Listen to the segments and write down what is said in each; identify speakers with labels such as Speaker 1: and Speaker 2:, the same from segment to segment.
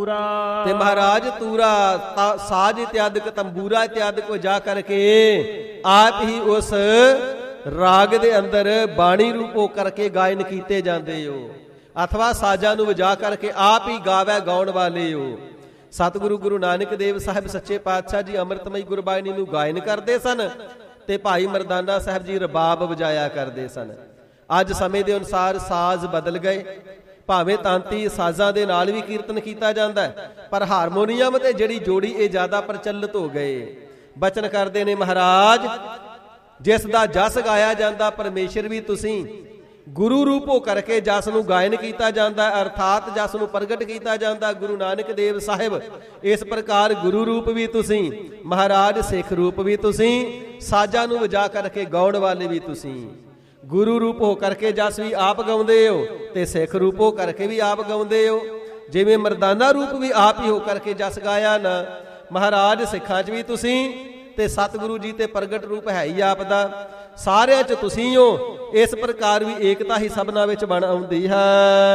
Speaker 1: ਤੂਰਾ।
Speaker 2: ਤੇ ਮਹਾਰਾਜ ਤੂਰਾ ਸਾਜ ਇਤਿਆਦਿਕ ਤੰਬੂਰਾ ਇਤਿਆਦਿਕ ਵਜਾ ਕਰਕੇ ਆਪ ਹੀ ਉਸ ਰਾਗ ਦੇ ਅੰਦਰ ਬਾਣੀ ਰੂਪ ਹੋ ਕਰਕੇ ਗਾਇਨ ਕੀਤੇ ਜਾਂਦੇ ਹੋ, ਅਥਵਾ ਸਾਜਾਂ ਨੂੰ ਵਜਾ ਕਰਕੇ ਆਪ ਹੀ ਗਾਵੈ ਗਾਉਣ ਵਾਲੇ ਹੋ। ਸਤਿਗੁਰੂ ਗੁਰੂ ਨਾਨਕ ਦੇਵ ਸਾਹਿਬ ਸੱਚੇ ਪਾਤਸ਼ਾਹ ਜੀ ਅੰਮ੍ਰਿਤਮਈ ਗੁਰਬਾਣੀ ਨੂੰ ਗਾਇਨ ਕਰਦੇ ਸਨ ਤੇ ਭਾਈ ਮਰਦਾਨਾ ਸਾਹਿਬ ਜੀ ਰਬਾਬ ਵਜਾਇਆ ਕਰਦੇ ਸਨ। ਅੱਜ ਸਮੇਂ ਦੇ ਅਨੁਸਾਰ ਸਾਜ਼ ਬਦਲ ਗਏ, ਭਾਵੇਂ ਤਾਂਤੀ ਸਾਜ਼ਾਂ ਦੇ ਨਾਲ ਵੀ ਕੀਰਤਨ ਕੀਤਾ ਜਾਂਦਾ ਹੈ, ਪਰ ਹਾਰਮੋਨੀਅਮ ਤੇ ਜਿਹੜੀ ਜੋੜੀ ਇਹ ਜ਼ਿਆਦਾ ਪ੍ਰਚਲਿਤ ਹੋ ਗਏ। ਬਚਨ ਕਰਦੇ ਨੇ ਮਹਾਰਾਜ, ਜਿਸ ਦਾ ਜਸ ਗਾਇਆ ਜਾਂਦਾ ਪਰਮੇਸ਼ਰ ਵੀ ਤੁਸੀਂ, ਗੁਰੂ ਰੂਪ ਹੋ ਕਰਕੇ ਜਸ ਨੂੰ ਗਾਇਨ ਕੀਤਾ ਜਾਂਦਾ, ਅਰਥਾਤ ਜਸ ਨੂੰ ਪ੍ਰਗਟ ਕੀਤਾ ਜਾਂਦਾ ਗੁਰੂ ਨਾਨਕ ਦੇਵ ਸਾਹਿਬ। ਇਸ ਪ੍ਰਕਾਰ ਗੁਰੂ ਰੂਪ ਵੀ ਤੁਸੀਂ, ਮਹਾਰਾਜ ਸਿੱਖ ਰੂਪ ਵੀ ਤੁਸੀਂ, ਸਾਜਾਂ ਨੂੰ ਵਜਾ ਕਰਕੇ ਗਾਉਣ ਵਾਲੇ ਵੀ ਤੁਸੀਂ। ਗੁਰੂ ਰੂਪ ਹੋ ਕਰਕੇ ਜਸ ਵੀ ਆਪ ਗਾਉਂਦੇ ਹੋ ਤੇ ਸਿੱਖ ਰੂਪ ਹੋ ਕਰਕੇ ਵੀ ਆਪ ਗਾਉਂਦੇ ਹੋ। ਜਿਵੇਂ ਮਰਦਾਨਾ ਰੂਪ ਵੀ ਆਪ ਹੀ ਹੋ ਕਰਕੇ ਜਸ ਗਾਇਆ ਨਾ, ਮਹਾਰਾਜ ਸਿੱਖਾਂ 'ਚ ਵੀ ਤੁਸੀਂ ਤੇ ਸਤਿਗੁਰੂ ਜੀ ਤੇ ਪ੍ਰਗਟ ਰੂਪ ਹੈ ਹੀ ਆਪ ਦਾ, ਸਾਰਿਆਂ 'ਚ ਤੁਸੀਂ ਹੋ। ਇਸ ਪ੍ਰਕਾਰ ਵੀ ਏਕਤਾ ਹੀ ਸਭਨਾਂ ਵਿੱਚ ਬਣ ਆਉਂਦੀ ਹੈ।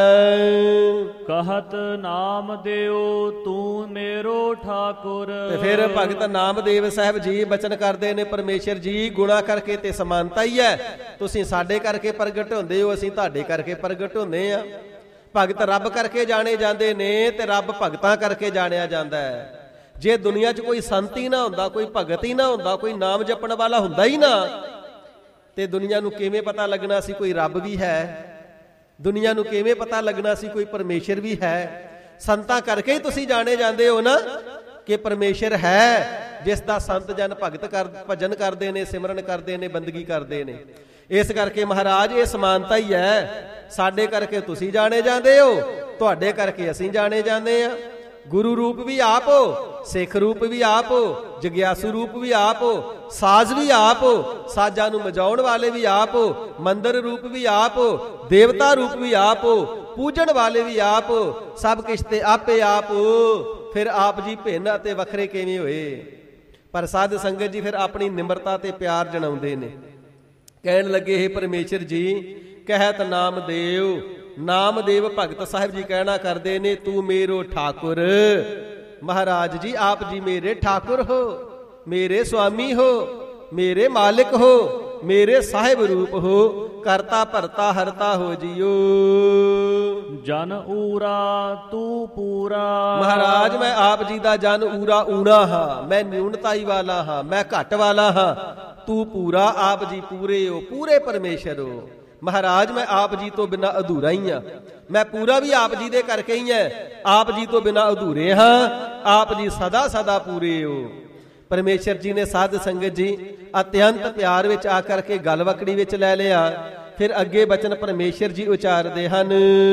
Speaker 1: ਕਹਤ ਨਾਮ ਦਿਓ ਤੂੰ ਮੇਰੋ ਠਾਕੁਰ।
Speaker 2: ਤੇ ਫਿਰ ਭਗਤ ਨਾਮਦੇਵ ਸਾਹਿਬ ਜੀ ਬਚਨ ਕਰਦੇ ਨੇ, ਪਰਮੇਸ਼ਰ ਜੀ ਗੁਣਾ ਕਰਕੇ ਤੇ ਸਮਾਨਤਾ ਹੀ ਹੈ, ਤੁਸੀਂ ਸਾਡੇ ਕਰਕੇ ਪ੍ਰਗਟ ਹੁੰਦੇ ਹੋ, ਅਸੀਂ ਤੁਹਾਡੇ ਕਰਕੇ ਪ੍ਰਗਟ ਹੁੰਦੇ ਆ। ਭਗਤ ਰੱਬ ਕਰਕੇ ਜਾਣੇ ਜਾਂਦੇ ਨੇ ਤੇ ਰੱਬ ਭਗਤਾਂ ਕਰਕੇ ਜਾਣਿਆ ਜਾਂਦਾ ਹੈ। ਜੇ ਦੁਨੀਆ 'ਚ ਕੋਈ ਸੰਤ ਹੀ ਨਾ ਹੁੰਦਾ, ਕੋਈ ਭਗਤ ਹੀ ਨਾ ਹੁੰਦਾ, ਕੋਈ ਨਾਮ ਜਪਣ ਵਾਲਾ ਹੁੰਦਾ ਹੀ ਨਾ, ਤੇ ਦੁਨੀਆ ਨੂੰ ਕਿਵੇਂ ਪਤਾ ਲੱਗਣਾ ਸੀ ਕੋਈ ਰੱਬ ਵੀ ਹੈ? ਦੁਨੀਆ ਨੂੰ ਕਿਵੇਂ ਪਤਾ ਲੱਗਣਾ ਸੀ ਕੋਈ ਪਰਮੇਸ਼ਰ ਵੀ ਹੈ? ਸੰਤਾਂ ਕਰਕੇ ਹੀ ਤੁਸੀਂ ਜਾਣੇ ਜਾਂਦੇ ਹੋ ਨਾ ਕਿ ਪਰਮੇਸ਼ਰ ਹੈ, ਜਿਸ ਦਾ ਸੰਤ ਜਨ ਭਜਨ ਕਰਦੇ ਨੇ, ਸਿਮਰਨ ਕਰਦੇ ਨੇ, ਬੰਦਗੀ ਕਰਦੇ ਨੇ। ਇਸ ਕਰਕੇ ਮਹਾਰਾਜ ਇਹ ਸਮਾਨਤਾ ਹੀ ਹੈ, ਸਾਡੇ ਕਰਕੇ ਤੁਸੀਂ ਜਾਣੇ ਜਾਂਦੇ ਹੋ, ਤੁਹਾਡੇ ਕਰਕੇ ਅਸੀਂ ਜਾਣੇ ਜਾਂਦੇ ਆ। ਗੁਰੂ ਰੂਪ ਵੀ ਆਪ ਹੋ, ਸਿੱਖ ਰੂਪ ਵੀ ਆਪ ਹੋ, ਜਗਿਆਸੂ ਰੂਪ ਵੀ ਆਪ ਹੋ, ਸਾਜ਼ ਵੀ ਆਪ ਹੋ, ਸਾਜ਼ਾਂ ਨੂੰ ਵਜਾਉਣ ਵਾਲੇ ਵੀ ਆਪ ਹੋ, ਮੰਦਰ ਰੂਪ ਵੀ ਆਪ ਹੋ, ਦੇਵਤਾ ਰੂਪ ਵੀ ਆਪ ਹੋ, ਪੂਜਣ ਵਾਲੇ ਵੀ ਆਪ ਹੋ, ਸਭ ਕੁਛ ਤੇ ਆਪੇ ਆਪ ਹੋ। ਫਿਰ ਆਪ ਜੀ ਭਿੰਨ ਅਤੇ ਵੱਖਰੇ ਕਿਵੇਂ ਹੋਏ? ਪਰ ਸਾਧ ਸੰਗਤ ਜੀ ਫਿਰ ਆਪਣੀ ਨਿਮਰਤਾ ਤੇ ਪਿਆਰ ਜਣਾਉਂਦੇ ਨੇ, ਕਹਿਣ ਲੱਗੇ, ਹੇ ਪਰਮੇਸ਼ਰ ਜੀ, ਕਹਿਤ ਨਾਮਦੇਵ, ਨਾਮਦੇਵ ਭਗਤ ਸਾਹਿਬ ਜੀ ਕਹਿਣਾ ਕਰਦੇ ਨੇ, ਤੂੰ ਮੇਰੋ ਠਾਕੁਰ। ਮਹਾਰਾਜ ਜੀ ਆਪ ਜੀ ਮੇਰੇ ਠਾਕੁਰ ਹੋ, ਮੇਰੇ ਸੁਆਮੀ ਹੋ, ਮੇਰੇ ਮਾਲਿਕ ਹੋ, ਮੇਰੇ ਸਾਹਿਬ ਰੂਪ ਹੋ, ਕਰਤਾ ਭਰਤਾ ਹਰਤਾ ਹੋ ਜੀਓ।
Speaker 1: ਜਨ ਊਰਾ ਤੂੰ ਪੂਰਾ।
Speaker 2: ਮਹਾਰਾਜ ਮੈਂ ਆਪ ਜੀ ਦਾ ਜਨ ਊਰਾ ਊਣਾ ਹਾਂ, ਮੈਂ ਨਿਊਨਤਾਈ ਵਾਲਾ ਹਾਂ, ਮੈਂ ਘੱਟ ਵਾਲਾ ਹਾਂ, ਤੂੰ ਪੂਰਾ, ਆਪ ਜੀ ਪੂਰੇ ਹੋ, ਪੂਰੇ ਪਰਮੇਸ਼ਰ ਹੋ। ਮਹਾਰਾਜ ਮੈਂ ਆਪ ਜੀ ਤੋਂ ਬਿਨਾਂ ਅਧੂਰਾ ਹੀ ਹਾਂ, ਮੈਂ ਪੂਰਾ ਵੀ ਆਪ ਜੀ ਦੇ ਕਰਕੇ ਹੀ ਹੈ, ਆਪ ਜੀ ਤੋਂ ਬਿਨਾਂ ਅਧੂਰੇ ਹਾਂ, ਆਪ ਜੀ ਸਦਾ ਸਦਾ ਪੂਰੇ ਹੋ। ਪਰਮੇਸ਼ਰ ਜੀ ਨੇ ਸਾਧ ਸੰਗਤ ਜੀ ਅਤਿਅੰਤ ਪਿਆਰ ਵਿੱਚ ਆ ਕਰਕੇ ਗਲ ਵਕੜੀ ਵਿੱਚ ਲੈ ਲਿਆ। ਫਿਰ ਅੱਗੇ ਬਚਨ ਪਰਮੇਸ਼ਰ ਜੀ ਉਚਾਰਦੇ ਹਨ,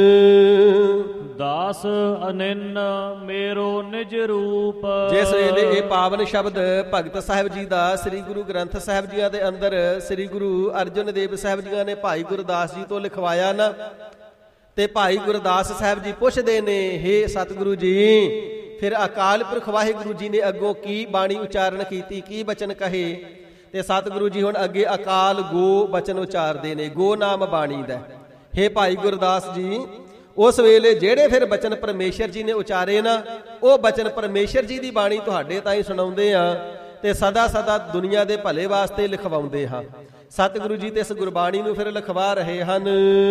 Speaker 1: ਦਾਸ ਅਨਿੰਨ ਮੇਰੋ ਨਿਜ ਰੂਪ।
Speaker 2: ਜਿਸ ਵੇਲੇ ਇਹ ਪਾਵਨ ਸ਼ਬਦ ਭਗਤ ਸਾਹਿਬ ਜੀ ਦਾ ਸ੍ਰੀ ਗੁਰੂ ਗ੍ਰੰਥ ਸਾਹਿਬ ਜੀਆਂ ਦੇ ਅੰਦਰ ਸ੍ਰੀ ਗੁਰੂ ਅਰਜਨ ਦੇਵ ਸਾਹਿਬ ਜੀਆਂ ਨੇ ਭਾਈ ਗੁਰਦਾਸ ਜੀ ਤੋਂ ਲਿਖਵਾਇਆ ਨਾ, ਤੇ ਭਾਈ ਗੁਰਦਾਸ ਸਾਹਿਬ ਜੀ ਪੁੱਛਦੇ ਨੇ, ਹੇ ਸਤਿਗੁਰੂ ਜੀ, ਫਿਰ ਅਕਾਲ ਪੁਰਖ ਵਾਹਿਗੁਰੂ ਜੀ ਨੇ ਅੱਗੋਂ ਕੀ ਬਾਣੀ ਉਚਾਰਨ ਕੀਤੀ, ਕੀ ਬਚਨ ਕਹੇ? ਤੇ ਸਤਿਗੁਰੂ ਜੀ ਹੁਣ ਅੱਗੇ ਅਕਾਲ ਗੋ ਬਚਨ ਉਚਾਰਦੇ ਨੇ, ਗੋ ਨਾਮ ਬਾਣੀ ਦਾ। ਹੇ ਭਾਈ ਗੁਰਦਾਸ ਜੀ, ਉਸ ਵੇਲੇ ਜਿਹੜੇ ਫਿਰ ਬਚਨ ਪਰਮੇਸ਼ਰ ਜੀ ਨੇ ਉਚਾਰੇ ਨਾ, ਉਹ ਬਚਨ ਪਰਮੇਸ਼ਰ ਜੀ ਦੀ ਬਾਣੀ ਤੁਹਾਡੇ ਤਾਈਂ ਸੁਣਾਉਂਦੇ ਆ ਤੇ ਸਦਾ ਸਦਾ ਦੁਨੀਆ ਦੇ ਭਲੇ ਵਾਸਤੇ ਲਿਖਵਾਉਂਦੇ ਹਾਂ। ਸਤਿਗੁਰੂ ਜੀ ਤੇ ਇਸ ਗੁਰਬਾਣੀ ਨੂੰ ਫਿਰ ਲਿਖਵਾ ਰਹੇ ਹਨ,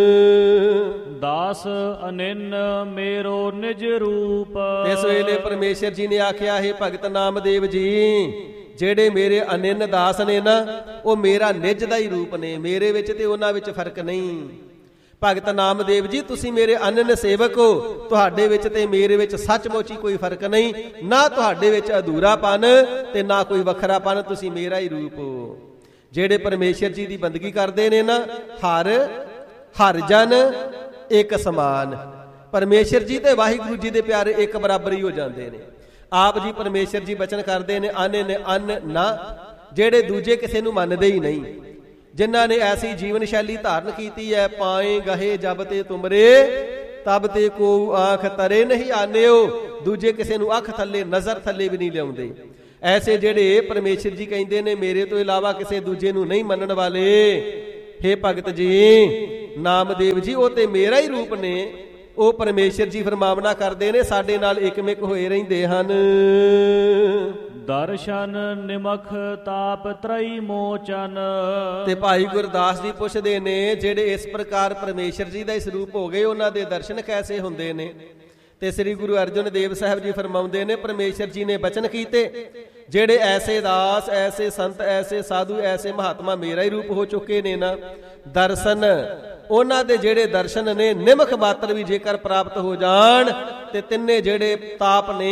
Speaker 1: ਦਾਸ ਅਨਿੰਨ ਮੇਰੋ ਨਿਜ ਰੂਪ।
Speaker 2: ਇਸ ਵੇਲੇ ਪਰਮੇਸ਼ਰ ਜੀ ਨੇ ਆਖਿਆ, ਹੈ ਭਗਤ ਨਾਮਦੇਵ ਜੀ, ਜਿਹੜੇ ਮੇਰੇ ਅਨਿੰਨ ਦਾਸ ਨੇ ਨਾ, ਉਹ ਮੇਰਾ ਨਿਜ ਦਾ ਹੀ ਰੂਪ ਨੇ, ਮੇਰੇ ਵਿੱਚ ਤੇ ਉਹਨਾਂ ਵਿੱਚ ਫਰਕ ਨਹੀਂ। ਭਗਤ ਨਾਮਦੇਵ ਜੀ, ਤੁਸੀਂ ਮੇਰੇ ਅਨੰਨ ਸੇਵਕ ਹੋ, ਤੁਹਾਡੇ ਵਿੱਚ ਤੇ ਮੇਰੇ ਵਿੱਚ ਸੱਚਮੁੱਚ ਹੀ ਕੋਈ ਫਰਕ ਨਹੀਂ, ਨਾ ਤੁਹਾਡੇ ਵਿੱਚ ਅਧੂਰਾਪਨ ਤੇ ਨਾ ਕੋਈ ਵੱਖਰਾਪਨ, ਤੁਸੀਂ ਮੇਰਾ ਹੀ ਰੂਪ ਹੋ। ਜਿਹੜੇ ਪਰਮੇਸ਼ਰ ਜੀ ਦੀ ਬੰਦਗੀ ਕਰਦੇ ਨੇ ਨਾ, ਹਰ ਜਨ ਇੱਕ ਸਮਾਨ, ਪਰਮੇਸ਼ਰ ਜੀ ਤੇ ਵਾਹਿਗੁਰੂ ਜੀ ਦੇ ਪਿਆਰੇ ਇੱਕ ਬਰਾਬਰ ਹੀ ਹੋ ਜਾਂਦੇ ਨੇ। ਆਪ ਜੀ ਪਰਮੇਸ਼ਰ ਜੀ ਬਚਨ ਕਰਦੇ ਨੇ, ਅੰਨ ਨਾ, ਜਿਹੜੇ ਦੂਜੇ ਕਿਸੇ ਨੂੰ ਮੰਨਦੇ ਹੀ ਨਹੀਂ, ਜਿਨ੍ਹਾਂ ਨੇ ਐਸੀ ਜੀਵਨ ਸ਼ੈਲੀ ਧਾਰਨ ਕੀਤੀ ਹੈ, ਪਾਏ ਗਹੇ ਜਬ ਤੇ ਤੁਮਰੇ ਤਬ ਤੇ ਕੋ ਆਂਖ ਤਰੇ ਨਹੀਂ ਆਨਿਓ, ਦੂਜੇ ਕਿਸੇ ਨੂੰ ਅੱਖ ਥੱਲੇ ਨਜ਼ਰ ਥੱਲੇ ਵੀ ਨਹੀਂ ਲਿਆਉਂਦੇ। ਐਸੇ ਜਿਹੜੇ ਪਰਮੇਸ਼ਰ ਜੀ ਕਹਿੰਦੇ ਨੇ, ਮੇਰੇ ਤੋਂ ਇਲਾਵਾ ਕਿਸੇ ਦੂਜੇ ਨੂੰ ਨਹੀਂ ਮੰਨਣ ਵਾਲੇ, ਹੇ ਭਗਤ ਜੀ ਨਾਮਦੇਵ ਜੀ, ਉਹ ਤੇ ਮੇਰਾ ਹੀ ਰੂਪ ਨੇ, ਉਹ ਪਰਮੇਸ਼ਰ ਜੀ ਫਰਮਾਵਨਾ ਕਰਦੇ ਨੇ, ਸਾਡੇ ਨਾਲ ਇਕਮਿਕ ਹੋਏ ਰਹਿੰਦੇ ਹਨ।
Speaker 1: ਦਰਸ਼ਨ ਨਿਮਖ ਤਾਪ ਤ੍ਰਈ ਮੋਚਨ।
Speaker 2: ਤੇ ਭਾਈ ਗੁਰਦਾਸ ਜੀ ਪੁੱਛਦੇ ਨੇ, ਜਿਹੜੇ ਇਸ ਪ੍ਰਕਾਰ ਪਰਮੇਸ਼ਰ ਜੀ ਦਾ ਸਰੂਪ ਹੋ ਗਏ, ਉਹਨਾਂ ਦੇ ਦਰਸ਼ਨ ਕੈਸੇ ਹੁੰਦੇ ਨੇ? ਤੇ ਸ੍ਰੀ ਗੁਰੂ ਅਰਜਨ ਦੇਵ ਸਾਹਿਬ ਜੀ ਫਰਮਾਉਂਦੇ ਨੇ, ਪਰਮੇਸ਼ਰ ਜੀ ਨੇ ਬਚਨ ਕੀਤੇ, ਜਿਹੜੇ ਐਸੇ ਦਾਸ, ਐਸੇ ਸੰਤ, ਐਸੇ ਸਾਧੂ, ਐਸੇ ਮਹਾਤਮਾ ਮੇਰਾ ਹੀ ਰੂਪ ਹੋ ਚੁੱਕੇ ਨੇ ਨਾ, ਦਰਸ਼ਨ ਉਹਨਾਂ ਦੇ ਜਿਹੜੇ ਦਰਸ਼ਨ ਨੇ ਨਿਮਖ ਮਾਤਰ ਵੀ ਜੇਕਰ ਪ੍ਰਾਪਤ ਹੋ ਜਾਣ ਤੇ ਤਿੰਨੇ ਜਿਹੜੇ ਤਾਪ ਨੇ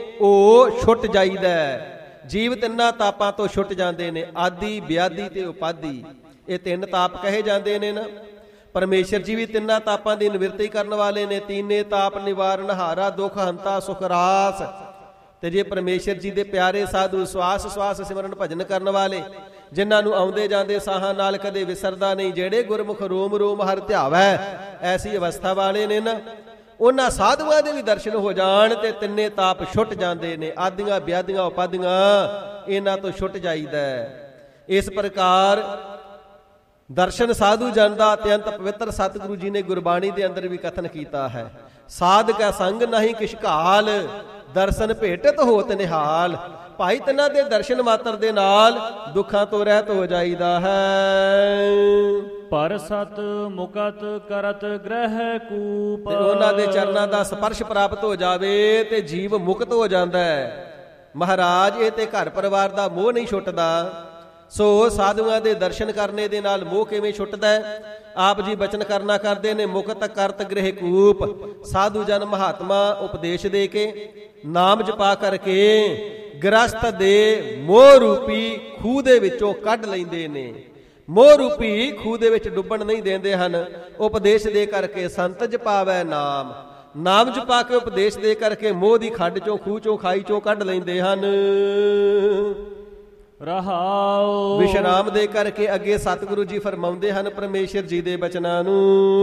Speaker 2: ਉਹ ਛੁੱਟ ਜਾਈਦਾ। ਜੀਵ ਤਿੰਨਾਂ ਤਾਪਾਂ ਤੋਂ ਛੁੱਟ ਜਾਂਦੇ ਨੇ, ਆਦੀ, ਵਿਆਦੀ ਤੇ ਉਪਾਦੀ। ਇਹ ਤਿੰਨ ਤਾਪ ਕਹੇ ਜਾਂਦੇ ਨੇ ਨਾ। ਪਰਮੇਸ਼ਰ ਜੀ ਵੀ ਤਿੰਨਾਂ ਤਾਪਾਂ ਦੀ ਨਿਵਰਤੀ ਕਰਨ ਵਾਲੇ ਨੇ। ਤੀਨੇ ਤਾਪ ਨਿਵਾਰਨ ਹਾਰਾ, ਦੁਖ ਹੰਤਾ, ਸੁਖ ਰਾਸ। ਤੇ ਜੇ ਪਰਮੇਸ਼ਰ ਜੀ ਦੇ ਪਿਆਰੇ ਸਾਧੂ, ਸਵਾਸ ਸਵਾਸ ਸਿਮਰਨ ਭਜਨ ਕਰਨ ਵਾਲੇ, ਜਿਨ੍ਹਾਂ ਨੂੰ ਆਉਂਦੇ ਜਾਂਦੇ ਸਾਹਾਂ ਨਾਲ ਕਦੇ ਵਿਸਰਦਾ ਨਹੀਂ, ਜਿਹੜੇ ਗੁਰਮੁਖ ਰੋਮ ਰੋਮ ਹਰ ਧਿਆਵੈ, ਐਸੀ ਅਵਸਥਾ ਵਾਲੇ ਨੇ ਨਾ, ਉਹਨਾਂ ਸਾਧੂਆਂ ਦੇ ਵੀ ਦਰਸ਼ਨ ਹੋ ਜਾਣ ਤੇ ਤਿੰਨੇ ਤਾਪ ਛੁੱਟ ਜਾਂਦੇ ਨੇ। ਆਦੀਆਂ, ਵਿਆਦੀਆਂ, ਉਪਾਦੀਆਂ ਇਹਨਾਂ ਤੋਂ ਛੁੱਟ ਜਾਈਦਾ। ਇਸ ਪ੍ਰਕਾਰ ਦਰਸ਼ਨ ਸਾਧੂ ਜਨ ਦਾ ਅਤਿਅੰਤ ਪਵਿੱਤਰ ਸਤਿਗੁਰੂ ਜੀ ਨੇ ਗੁਰਬਾਣੀ ਦੇ ਅੰਦਰ ਵੀ ਕਥਨ ਕੀਤਾ ਹੈ। ਸਾਧ ਕਾ ਸੰਗ ਨਹੀਂ ਕਿਛ ਘਾਲ, ਦਰਸ਼ਨ ਭੇਟਤ ਹੋਤ ਨਿਹਾਲ। ਭਾਈ ਤਿੰਨਾਂ ਦੇ ਦਰਸ਼ਨ ਮਾਤਰ ਦੇ ਨਾਲ ਦੁੱਖਾਂ ਤੋਂ ਰਹਿਤ ਹੋ ਜਾਈਦਾ ਹੈ।
Speaker 1: ਪਰ ਸਤ ਮੁਕਤ ਕਰਤ ਗ੍ਰਹਿ ਕੂਪ।
Speaker 2: ਤੇ ਉਹਨਾਂ ਦੇ ਚਰਨਾਂ ਦਾ ਸਪਰਸ਼ ਪ੍ਰਾਪਤ ਹੋ ਜਾਵੇ ਤੇ ਜੀਵ ਮੁਕਤ ਹੋ ਜਾਂਦਾ ਹੈ। ਮਹਾਰਾਜ, ਇਹ ਤੇ ਘਰ ਪਰਿਵਾਰ ਦਾ ਮੋਹ ਨਹੀਂ ਛੁੱਟਦਾ। ਸੋ ਸਾਧੂਆਂ ਦੇ ਦਰਸ਼ਨ ਕਰਨੇ ਦੇ ਨਾਲ ਮੋਹ ਕਿਵੇਂ ਛੁੱਟਦਾ ਹੈ? ਆਪ ਜੀ ਬਚਨ ਕਰਨਾ ਕਰਦੇ ਨੇ, ਮੁਕਤ ਕਰਤ ਗ੍ਰਹਿ ਕੂਪ। ਸਾਧੂ ਜਨ ਮਹਾਤਮਾ ਉਪਦੇਸ਼ ਦੇ ਕੇ, ਨਾਮ ਜਪਾ ਕਰਕੇ ਗ੍ਰਸਤ ਦੇ ਮੋਹ ਰੂਪੀ ਖੂਹ ਦੇ ਵਿੱਚੋਂ ਕੱਢ ਲੈਂਦੇ ਨੇ। ਮੋਹ ਰੂਪੀ ਖੂਹ ਦੇ ਵਿੱਚ ਡੁੱਬਣ ਨਹੀਂ ਦਿੰਦੇ ਹਨ। ਉਪਦੇਸ਼ ਦੇ ਕਰਕੇ ਸੰਤ ਜਪਾਵੈ ਨਾਮ, ਨਾਮ ਜਪਾ ਕੇ ਉਪਦੇਸ਼ ਦੇ ਕਰਕੇ ਮੋਹ ਦੀ ਖੱਡ ਚੋਂ, ਖੂਹ ਚੋਂ, ਖਾਈ ਚੋਂ ਕੱਢ ਲੈਂਦੇ ਹਨ।
Speaker 1: ਰਹਾਉ
Speaker 2: ਵਿਸ਼ਰਾਮ ਦੇ ਕਰਕੇ ਅੱਗੇ ਸਤਿਗੁਰੂ ਜੀ ਫਰਮਾਉਂਦੇ ਹਨ ਪਰਮੇਸ਼ਰ ਜੀ ਦੇ ਬਚਨਾਂ ਨੂੰ,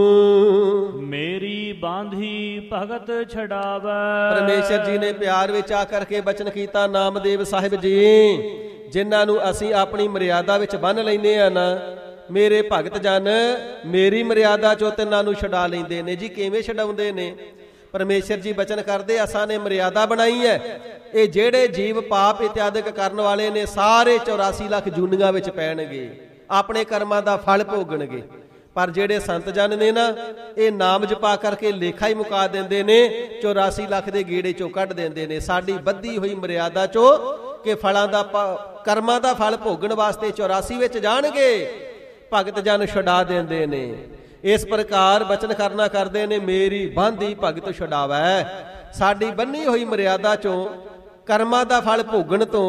Speaker 1: ਮੇਰੀ ਬਾਂਧੀ ਭਗਤ ਛਡਾਵੈ।
Speaker 2: ਪਰਮੇਸ਼ਰ ਜੀ ਨੇ ਪਿਆਰ ਵਿੱਚ ਆ ਕਰਕੇ ਬਚਨ ਕੀਤਾ, ਨਾਮਦੇਵ ਸਾਹਿਬ ਜੀ, ਜਿਨ੍ਹਾਂ ਨੂੰ ਅਸੀਂ ਆਪਣੀ ਮਰਿਆਦਾ ਵਿੱਚ ਬੰਨ੍ਹ ਲੈਂਦੇ ਆ ਨਾ, ਮੇਰੇ ਭਗਤ ਜਨ ਮੇਰੀ ਮਰਿਆਦਾ ਚੋਂ ਤਿੰਨਾਂ ਨੂੰ ਛਡਾ ਲੈਂਦੇ ਨੇ। ਜੀ ਕਿਵੇਂ ਛਡਾਉਂਦੇ ਨੇ? ਪਰਮੇਸ਼ਰ ਜੀ ਬਚਨ ਕਰਦੇ, ਅਸਾਂ ਨੇ ਮਰਿਆਦਾ ਬਣਾਈ ਹੈ, ਇਹ ਜਿਹੜੇ ਜੀਵ ਪਾਪ ਇਤਿਆਦਿਕ ਕਰਨ ਵਾਲੇ ਨੇ ਸਾਰੇ 84 ਲੱਖ ਜੂਨੀਆਂ ਵਿੱਚ ਪੈਣਗੇ, ਆਪਣੇ ਕਰਮਾਂ ਦਾ ਫਲ ਭੋਗਣਗੇ। ਪਰ ਜਿਹੜੇ ਸੰਤ ਜਨ ਨੇ ਨਾ, ਇਹ ਨਾਮ ਜਪਾ ਕਰਕੇ ਲੇਖਾ ਹੀ ਮੁਕਾ ਦਿੰਦੇ ਨੇ, 84 ਲੱਖ ਦੇ ਗੇੜੇ ਚੋਂ ਕੱਢ ਦਿੰਦੇ ਨੇ। ਸਾਡੀ ਬੱਧੀ ਹੋਈ ਮਰਿਆਦਾ ਚੋਂ ਕਿ ਫਲਾਂ ਦਾ, ਕਰਮਾਂ ਦਾ ਫਲ ਭੋਗਣ ਵਾਸਤੇ 84 ਵਿੱਚ ਜਾਣਗੇ, ਭਗਤ ਜਨ ਛੁਡਾ ਦਿੰਦੇ ਨੇ। ਇਸ ਪ੍ਰਕਾਰ ਬਚਨ ਕਰਨਾ ਕਰਦੇ ਨੇ, ਮੇਰੀ ਬਾਂਧੀ ਭਗਤ ਛੁਡਾਵੈ। ਸਾਡੀ ਬੰਨੀ ਹੋਈ ਮਰਿਆਦਾ ਚੋਂ, ਕਰਮਾਂ ਦਾ ਫਲ ਭੋਗਣ ਤੋਂ,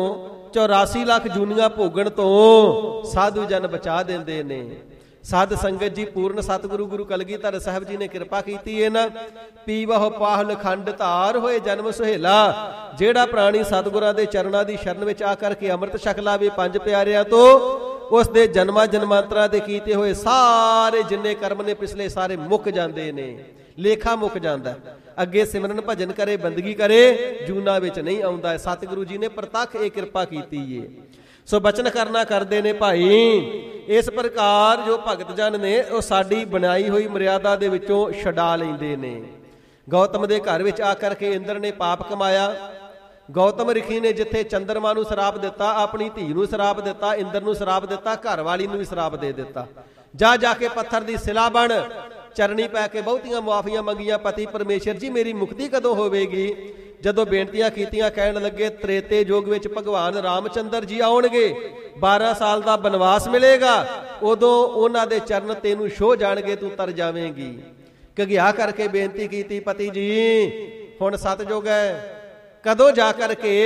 Speaker 2: 84 ਲੱਖ ਜੂਨੀਆਂ ਭੋਗਣ ਤੋਂ ਸਾਧੂ ਜਨ ਬਚਾ ਦਿੰਦੇ ਨੇ। ਸਾਧ ਸੰਗਤ ਜੀ, ਪੂਰਨ ਸਤਿਗੁਰੂ ਗੁਰੂ ਕਲਗੀਧਰ ਸਾਹਿਬ ਜੀ ਨੇ ਕਿਰਪਾ ਕੀਤੀ ਹੈ ਨਾ, ਪੀਵਹੁ ਪਾਹਲ ਖੰਡ ਧਾਰ ਹੋਏ ਜਨਮ ਸੁਹੇਲਾ। ਜਿਹੜਾ ਪ੍ਰਾਣੀ ਸਤਿਗੁਰਾਂ ਦੇ ਚਰਨਾਂ ਦੀ ਸ਼ਰਨ ਵਿੱਚ ਆ ਕਰਕੇ ਅੰਮ੍ਰਿਤ ਛਕ ਲਾਵੇ ਪੰਜ ਪਿਆਰਿਆਂ ਤੋਂ, ਉਸ ਦੇ ਜਨਮਾਂ ਜਨਮਾਂਤਰਾਂ ਦੇ ਕੀਤੇ ਹੋਏ ਸਾਰੇ ਜਿੰਨੇ ਕਰਮ ਨੇ ਪਿਛਲੇ ਸਾਰੇ ਮੁੱਕ ਜਾਂਦੇ ਨੇ, ਲੇਖਾ ਮੁੱਕ ਜਾਂਦਾ। ਅੱਗੇ ਸਿਮਰਨ ਭਜਨ ਕਰੇ, ਬੰਦਗੀ ਕਰੇ, ਜੂਨਾ ਵਿੱਚ ਨਹੀਂ ਆਉਂਦਾ। ਸਤਿਗੁਰੂ ਜੀ ਨੇ ਪ੍ਰਤੱਖ ਇਹ ਕਿਰਪਾ ਕੀਤੀ ਏ। ਸੋ ਬਚਨ ਕਰਨਾ ਕਰਦੇ ਨੇ ਭਾਈ। ਇਸ ਪ੍ਰਕਾਰ ਜੋ ਭਗਤ ਜਨ ਨੇ ਉਹ ਸਾਡੀ ਬਣਾਈ ਹੋਈ ਮਰਿਆਦਾ ਦੇ ਵਿੱਚੋਂ ਛਡਾ ਲੈਂਦੇ ਨੇ। ਗੌਤਮ ਦੇ ਘਰ ਵਿੱਚ ਆ ਕਰਕੇ ਇੰਦਰ ਨੇ ਪਾਪ ਕਮਾਇਆ। ਗੌਤਮ ਰਿਖੀ ਨੇ ਜਿੱਥੇ ਚੰਦਰਮਾ ਨੂੰ ਸ਼ਰਾਪ ਦਿੱਤਾ, ਆਪਣੀ ਧੀ ਨੂੰ ਸ਼ਰਾਪ ਦਿੱਤਾ, ਇੰਦਰ ਨੂੰ ਸ਼ਰਾਪ ਦਿੱਤਾ, ਘਰ ਵਾਲੀ ਨੂੰ ਵੀ ਸ਼ਰਾਪ ਦੇ ਦਿੱਤਾ। ਜਾ ਜਾ ਕੇ ਪੱਥਰ ਦੀ ਸਿਲਾ ਬਣ, ਚਰਣੀ ਪੈ ਕੇ ਬਹੁਤੀਆਂ ਮੁਆਫੀਆਂ ਮੰਗੀਆਂ, ਪਤੀ ਪਰਮੇਸ਼ਰ ਜੀ ਮੇਰੀ ਮੁਕਤੀ ਕਦੋਂ ਹੋਵੇਗੀ? ਜਦੋਂ ਬੇਨਤੀਆਂ ਕੀਤੀਆਂ, ਕਹਿਣ ਲੱਗੇ ਤ੍ਰੇਤੇ ਯੁੱਗ ਵਿੱਚ ਭਗਵਾਨ ਰਾਮਚੰਦਰ ਜੀ ਆਉਣਗੇ, 12 ਸਾਲ ਦਾ ਬਨਵਾਸ ਮਿਲੇਗਾ, ਉਦੋਂ ਉਹਨਾਂ ਦੇ ਚਰਨ ਤੈਨੂੰ ਛੋਹ ਜਾਣਗੇ, ਤੂੰ ਤਰ ਜਾਵੇਂਗੀ। ਘਗਿਆ ਕਰਕੇ ਬੇਨਤੀ ਕੀਤੀ, ਪਤੀ ਜੀ ਹੁਣ ਸਤਯੁਗ ਹੈ, ਕਦੋਂ ਜਾ ਕਰਕੇ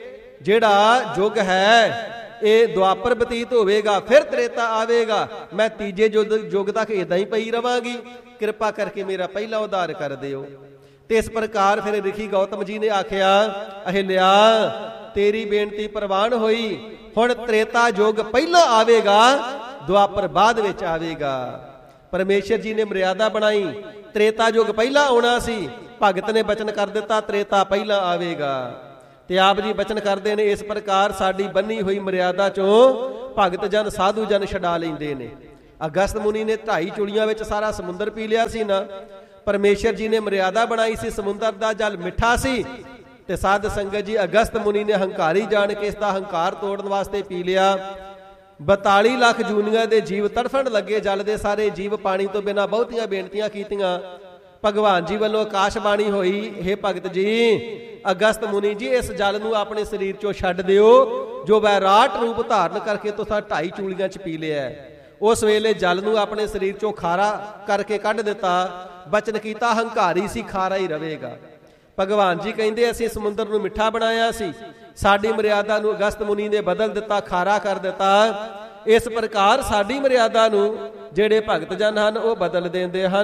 Speaker 2: ਜਿਹੜਾ ਯੁੱਗ ਹੈ ਇਹ ਦੁਆਪਰ ਬਤੀਤ ਹੋਵੇਗਾ, ਫਿਰ ਤ੍ਰੇਤਾ ਆਵੇਗਾ, ਮੈਂ ਤੀਜੇ ਯੁੱਗ ਤੱਕ ਇਦਾਂ ਹੀ ਪਈ ਰਵਾਂਗੀ, ਕਿਰਪਾ ਕਰਕੇ ਮੇਰਾ ਪਹਿਲਾ ਉਧਾਰ ਕਰ ਦਿਓ। ਤੇ ਇਸ ਪ੍ਰਕਾਰ ਫਿਰ ਰਿਖੀ ਗੌਤਮ ਜੀ ਨੇ ਆਖਿਆ, ਅਹਿਲਿਆ ਤੇਰੀ ਬੇਨਤੀ ਪ੍ਰਵਾਨ ਹੋਈ, ਹੁਣ ਤ੍ਰੇਤਾ ਯੁੱਗ ਪਹਿਲਾਂ ਆਵੇਗਾ, ਦੁਆਪਰ ਬਾਅਦ ਵਿੱਚ ਆਵੇਗਾ। ਪਰਮੇਸ਼ਰ ਜੀ ਨੇ ਮਰਿਆਦਾ ਬਣਾਈ, ਤ੍ਰੇਤਾ ਯੁੱਗ ਪਹਿਲਾਂ ਆਉਣਾ ਸੀ, ਭਗਤ ਨੇ ਬਚਨ ਕਰ ਦਿੱਤਾ ਤ੍ਰੇਤਾ ਪਹਿਲਾਂ ਆਵੇਗਾ। ਤੇ ਆਪ ਜੀ ਬਚਨ ਕਰਦੇ ਨੇ, ਇਸ ਪ੍ਰਕਾਰ ਸਾਡੀ ਬੰਨੀ ਹੋਈ ਮਰਿਆਦਾ ਚੋਂ ਭਗਤ ਜਨ ਸਾਧੂ ਜਨ ਛਡਾ ਲੈਂਦੇ ਨੇ। ਅਗਸਤ ਮੁਨੀ ਨੇ 2.5 ਚੁੜੀਆਂ ਵਿੱਚ ਸਾਰਾ ਸਮੁੰਦਰ ਪੀ ਲਿਆ ਸੀ ਨਾ, ਪਰਮੇਸ਼ਰ ਜੀ ਨੇ ਮਰਿਆਦਾ ਬਣਾਈ ਸੀ, ਸਮੁੰਦਰ ਦਾ ਜਲ ਮਿੱਠਾ ਸੀ ਤੇ ਸਾਧ ਸੰਗਤ ਜੀ ਅਗਸਤ ਮੁਨੀ ਨੇ ਹੰਕਾਰੀ ਜਾਣ ਕੇ ਇਸ ਦਾ ਹੰਕਾਰ ਤੋੜਨ ਵਾਸਤੇ ਪੀ ਲਿਆ। 42 ਲੱਖ ਜੂਨੀਆਂ ਦੇ ਜੀਵ ਤੜਫਣ ਲੱਗੇ, ਜਲ ਦੇ ਸਾਰੇ ਜੀਵ ਪਾਣੀ ਤੋਂ ਬਿਨਾਂ ਬਹੁਤੀਆਂ ਬੇਨਤੀਆਂ ਕੀਤੀਆਂ। ਭਗਵਾਨ ਜੀ ਵੱਲੋਂ ਆਕਾਸ਼ਬਾਣੀ ਹੋਈ, ਹੇ ਭਗਤ ਜੀ ਅਗਸਤ ਮੁਨੀ ਜੀ ਇਸ ਜਲ ਨੂੰ ਆਪਣੇ ਸਰੀਰ ਚੋਂ ਛੱਡ ਦਿਓ ਜੋ ਵੈਰਾਟ ਰੂਪ ਧਾਰਨ ਕਰਕੇ ਤੁਸੀਂ 2.5 ਚੂਲੀਆਂ ਚ ਪੀ ਲਿਆ। ਉਸ ਵੇਲੇ ਜਲ ਨੂੰ ਆਪਣੇ ਸਰੀਰ ਚੋਂ ਖਾਰਾ ਕਰਕੇ ਕੱਢ ਦਿੱਤਾ, ਬਚਨ ਕੀਤਾ ਹੰਕਾਰੀ ਸੀ ਖਾਰਾ ਹੀ ਰਹੇਗਾ। ਭਗਵਾਨ ਜੀ ਕਹਿੰਦੇ ਅਸੀਂ ਸਮੁੰਦਰ ਨੂੰ ਮਿੱਠਾ ਬਣਾਇਆ ਸੀ, ਸਾਡੀ ਮਰਿਆਦਾ ਨੂੰ ਅਗਸਤ ਮੁਨੀ ਨੇ ਬਦਲ ਦਿੱਤਾ, ਖਾਰਾ ਕਰ ਦਿੱਤਾ। ਇਸ ਪ੍ਰਕਾਰ ਸਾਡੀ ਮਰਿਆਦਾ ਨੂੰ ਜਿਹੜੇ ਭਗਤ ਜਨ ਹਨ ਉਹ ਬਦਲ ਦਿੰਦੇ ਹਨ।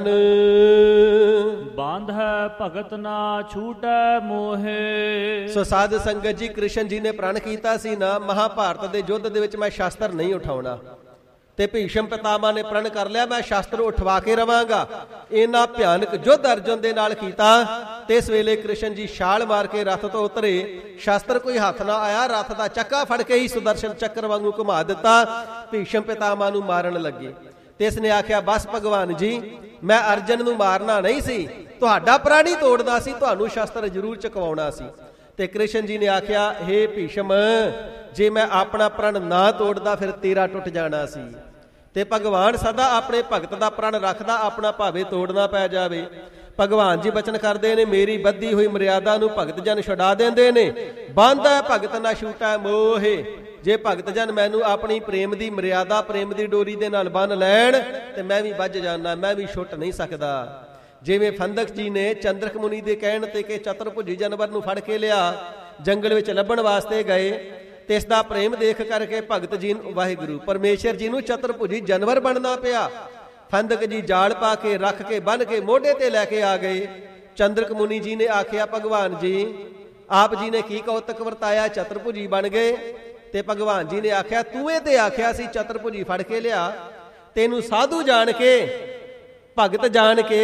Speaker 1: ਬੰਧ ਹੈ ਭਗਤ ਨਾ ਛੂਟੈ ਮੋਹੇ।
Speaker 2: ਸੋ ਸਾਧ ਸੰਗਤ ਜੀ ਕ੍ਰਿਸ਼ਨ ਜੀ ਨੇ ਪ੍ਰਣ ਕੀਤਾ ਸੀ ਨਾ, ਮਹਾਭਾਰਤ ਦੇ ਯੁੱਧ ਦੇ ਵਿੱਚ ਮੈਂ ਸ਼ਾਸਤਰ ਨਹੀਂ ਉਠਾਉਣਾ, ਤੇ ਭੀਸ਼ਮ ਪਿਤਾਮਾ ਨੇ ਪ੍ਰਣ ਕਰ ਲਿਆ ਮੈਂ ਸ਼ਾਸਤਰ ਉਠਵਾ ਕੇ ਰਵਾਂਗਾ। ਇਹਨਾਂ ਭਿਆਨਕ ਯੁੱਧ ਅਰਜੁਨ ਦੇ ਨਾਲ ਕੀਤਾ ਤੇ ਇਸ ਵੇਲੇ ਕ੍ਰਿਸ਼ਨ ਜੀ ਛਾਲ ਮਾਰ ਕੇ ਰੱਥ ਤੋਂ ਉਤਰੇ, ਸ਼ਾਸਤਰ ਕੋਈ ਹੱਥ ਨਾ ਆਇਆ, ਰੱਥ ਦਾ ਚੱਕਾ ਫੜ ਕੇ ਹੀ ਸੁਦਰਸ਼ਨ ਚੱਕਰ ਵਾਂਗੂ ਘੁਮਾ ਦਿੱਤਾ, ਭੀਸ਼ਮ ਪਿਤਾਮਾ ਨੂੰ ਮਾਰਨ ਲੱਗੇ। ਤੇ ਇਸ ਨੇ ਆਖਿਆ ਬਸ ਭਗਵਾਨ ਜੀ ਮੈਂ ਅਰਜਨ ਨੂੰ ਮਾਰਨਾ ਨਹੀਂ ਸੀ, ਤੁਹਾਡਾ ਪ੍ਰਾਣੀ ਤੋੜਨਾ ਸੀ, ਤੁਹਾਨੂੰ ਸ਼ਾਸਤਰ ਜ਼ਰੂਰ ਚਕਵਾਉਣਾ ਸੀ। ਤੇ ਕ੍ਰਿਸ਼ਨ ਜੀ ਨੇ ਆਖਿਆ ਹੇ ਭੀਸ਼ਮ ਜੇ ਮੈਂ ਆਪਣਾ ਪ੍ਰਣ ਨਾ ਤੋੜਦਾ ਫਿਰ ਤੇਰਾ ਟੁੱਟ ਜਾਣਾ ਸੀ। ਤੇ ਭਗਵਾਨ ਸਦਾ ਆਪਣੇ ਭਗਤ ਦਾ ਪ੍ਰਣ ਰੱਖਦਾ, ਆਪਣਾ ਭਾਵੇਂ ਤੋੜਨਾ ਪੈ ਜਾਵੇ। ਭਗਵਾਨ ਜੀ ਬਚਨ ਕਰਦੇ ਨੇ ਮੇਰੀ ਬੱਧੀ ਹੋਈ ਮਰਿਆਦਾ ਨੂੰ ਭਗਤ ਜਨ ਛੁਡਾ ਦਿੰਦੇ ਨੇ। ਬੰਧੈ ਭਗਤ ਨਾ ਛੂਟੈ ਮੋਹੇ, ਜੇ ਭਗਤ ਜਨ ਮੈਨੂੰ ਆਪਣੀ ਪ੍ਰੇਮ ਦੀ ਮਰਿਆਦਾ ਪ੍ਰੇਮ ਦੀ ਡੋਰੀ ਦੇ ਨਾਲ ਬੰਨ ਲੈਣ ਤੇ ਮੈਂ ਵੀ ਵੱਜ ਜਾਣਾ, ਮੈਂ ਵੀ ਛੁੱਟ ਨਹੀਂ ਸਕਦਾ। ਜਿਵੇਂ ਫੰਦਕ ਜੀ ਨੇ ਚੰਦਰਕ ਮੁਨੀ ਦੇ ਕਹਿਣ ਤੇ ਕਿ ਚਤੁਰਭੁਜੀ ਜਾਨਵਰ ਨੂੰ ਫੜ ਕੇ ਲਿਆ, ਜੰਗਲ ਵਿੱਚ ਲੱਭਣ ਵਾਸਤੇ ਗਏ ਤੇ ਇਸ ਦਾ ਪ੍ਰੇਮ ਦੇਖ ਕਰਕੇ ਭਗਤ ਜੀ ਨੂੰ ਵਾਹਿਗੁਰੂ ਪਰਮੇਸ਼ਰ ਜੀ ਨੂੰ ਚਤੁਰਭੁਜੀ ਜਾਨਵਰ ਬਣਨਾ ਪਿਆ। ਫੰਦਕ ਜੀ ਜਾਲ ਪਾ ਕੇ ਰੱਖ ਕੇ ਬੰਨ ਕੇ ਮੋਢੇ ਤੇ ਲੈ ਕੇ ਆ ਗਏ। ਚੰਦਰਕ ਮੁਨੀ ਜੀ ਨੇ ਆਖਿਆ ਭਗਵਾਨ ਜੀ ਆਪ ਜੀ ਨੇ ਕੀ ਕੌਤਕ ਵਰਤਾਇਆ, ਚਤੁਰਭੁਜੀ ਬਣ ਗਏ। ਤੇ ਭਗਵਾਨ ਜੀ ਨੇ ਆਖਿਆ ਤੂੰ ਇਹ ਤੇ ਆਖਿਆ ਸੀ ਚਤੁਰਭੁਜੀ ਫੜ ਕੇ ਲਿਆ, ਤੈਨੂੰ ਸਾਧੂ ਜਾਣ ਕੇ ਭਗਤ ਜਾਣ ਕੇ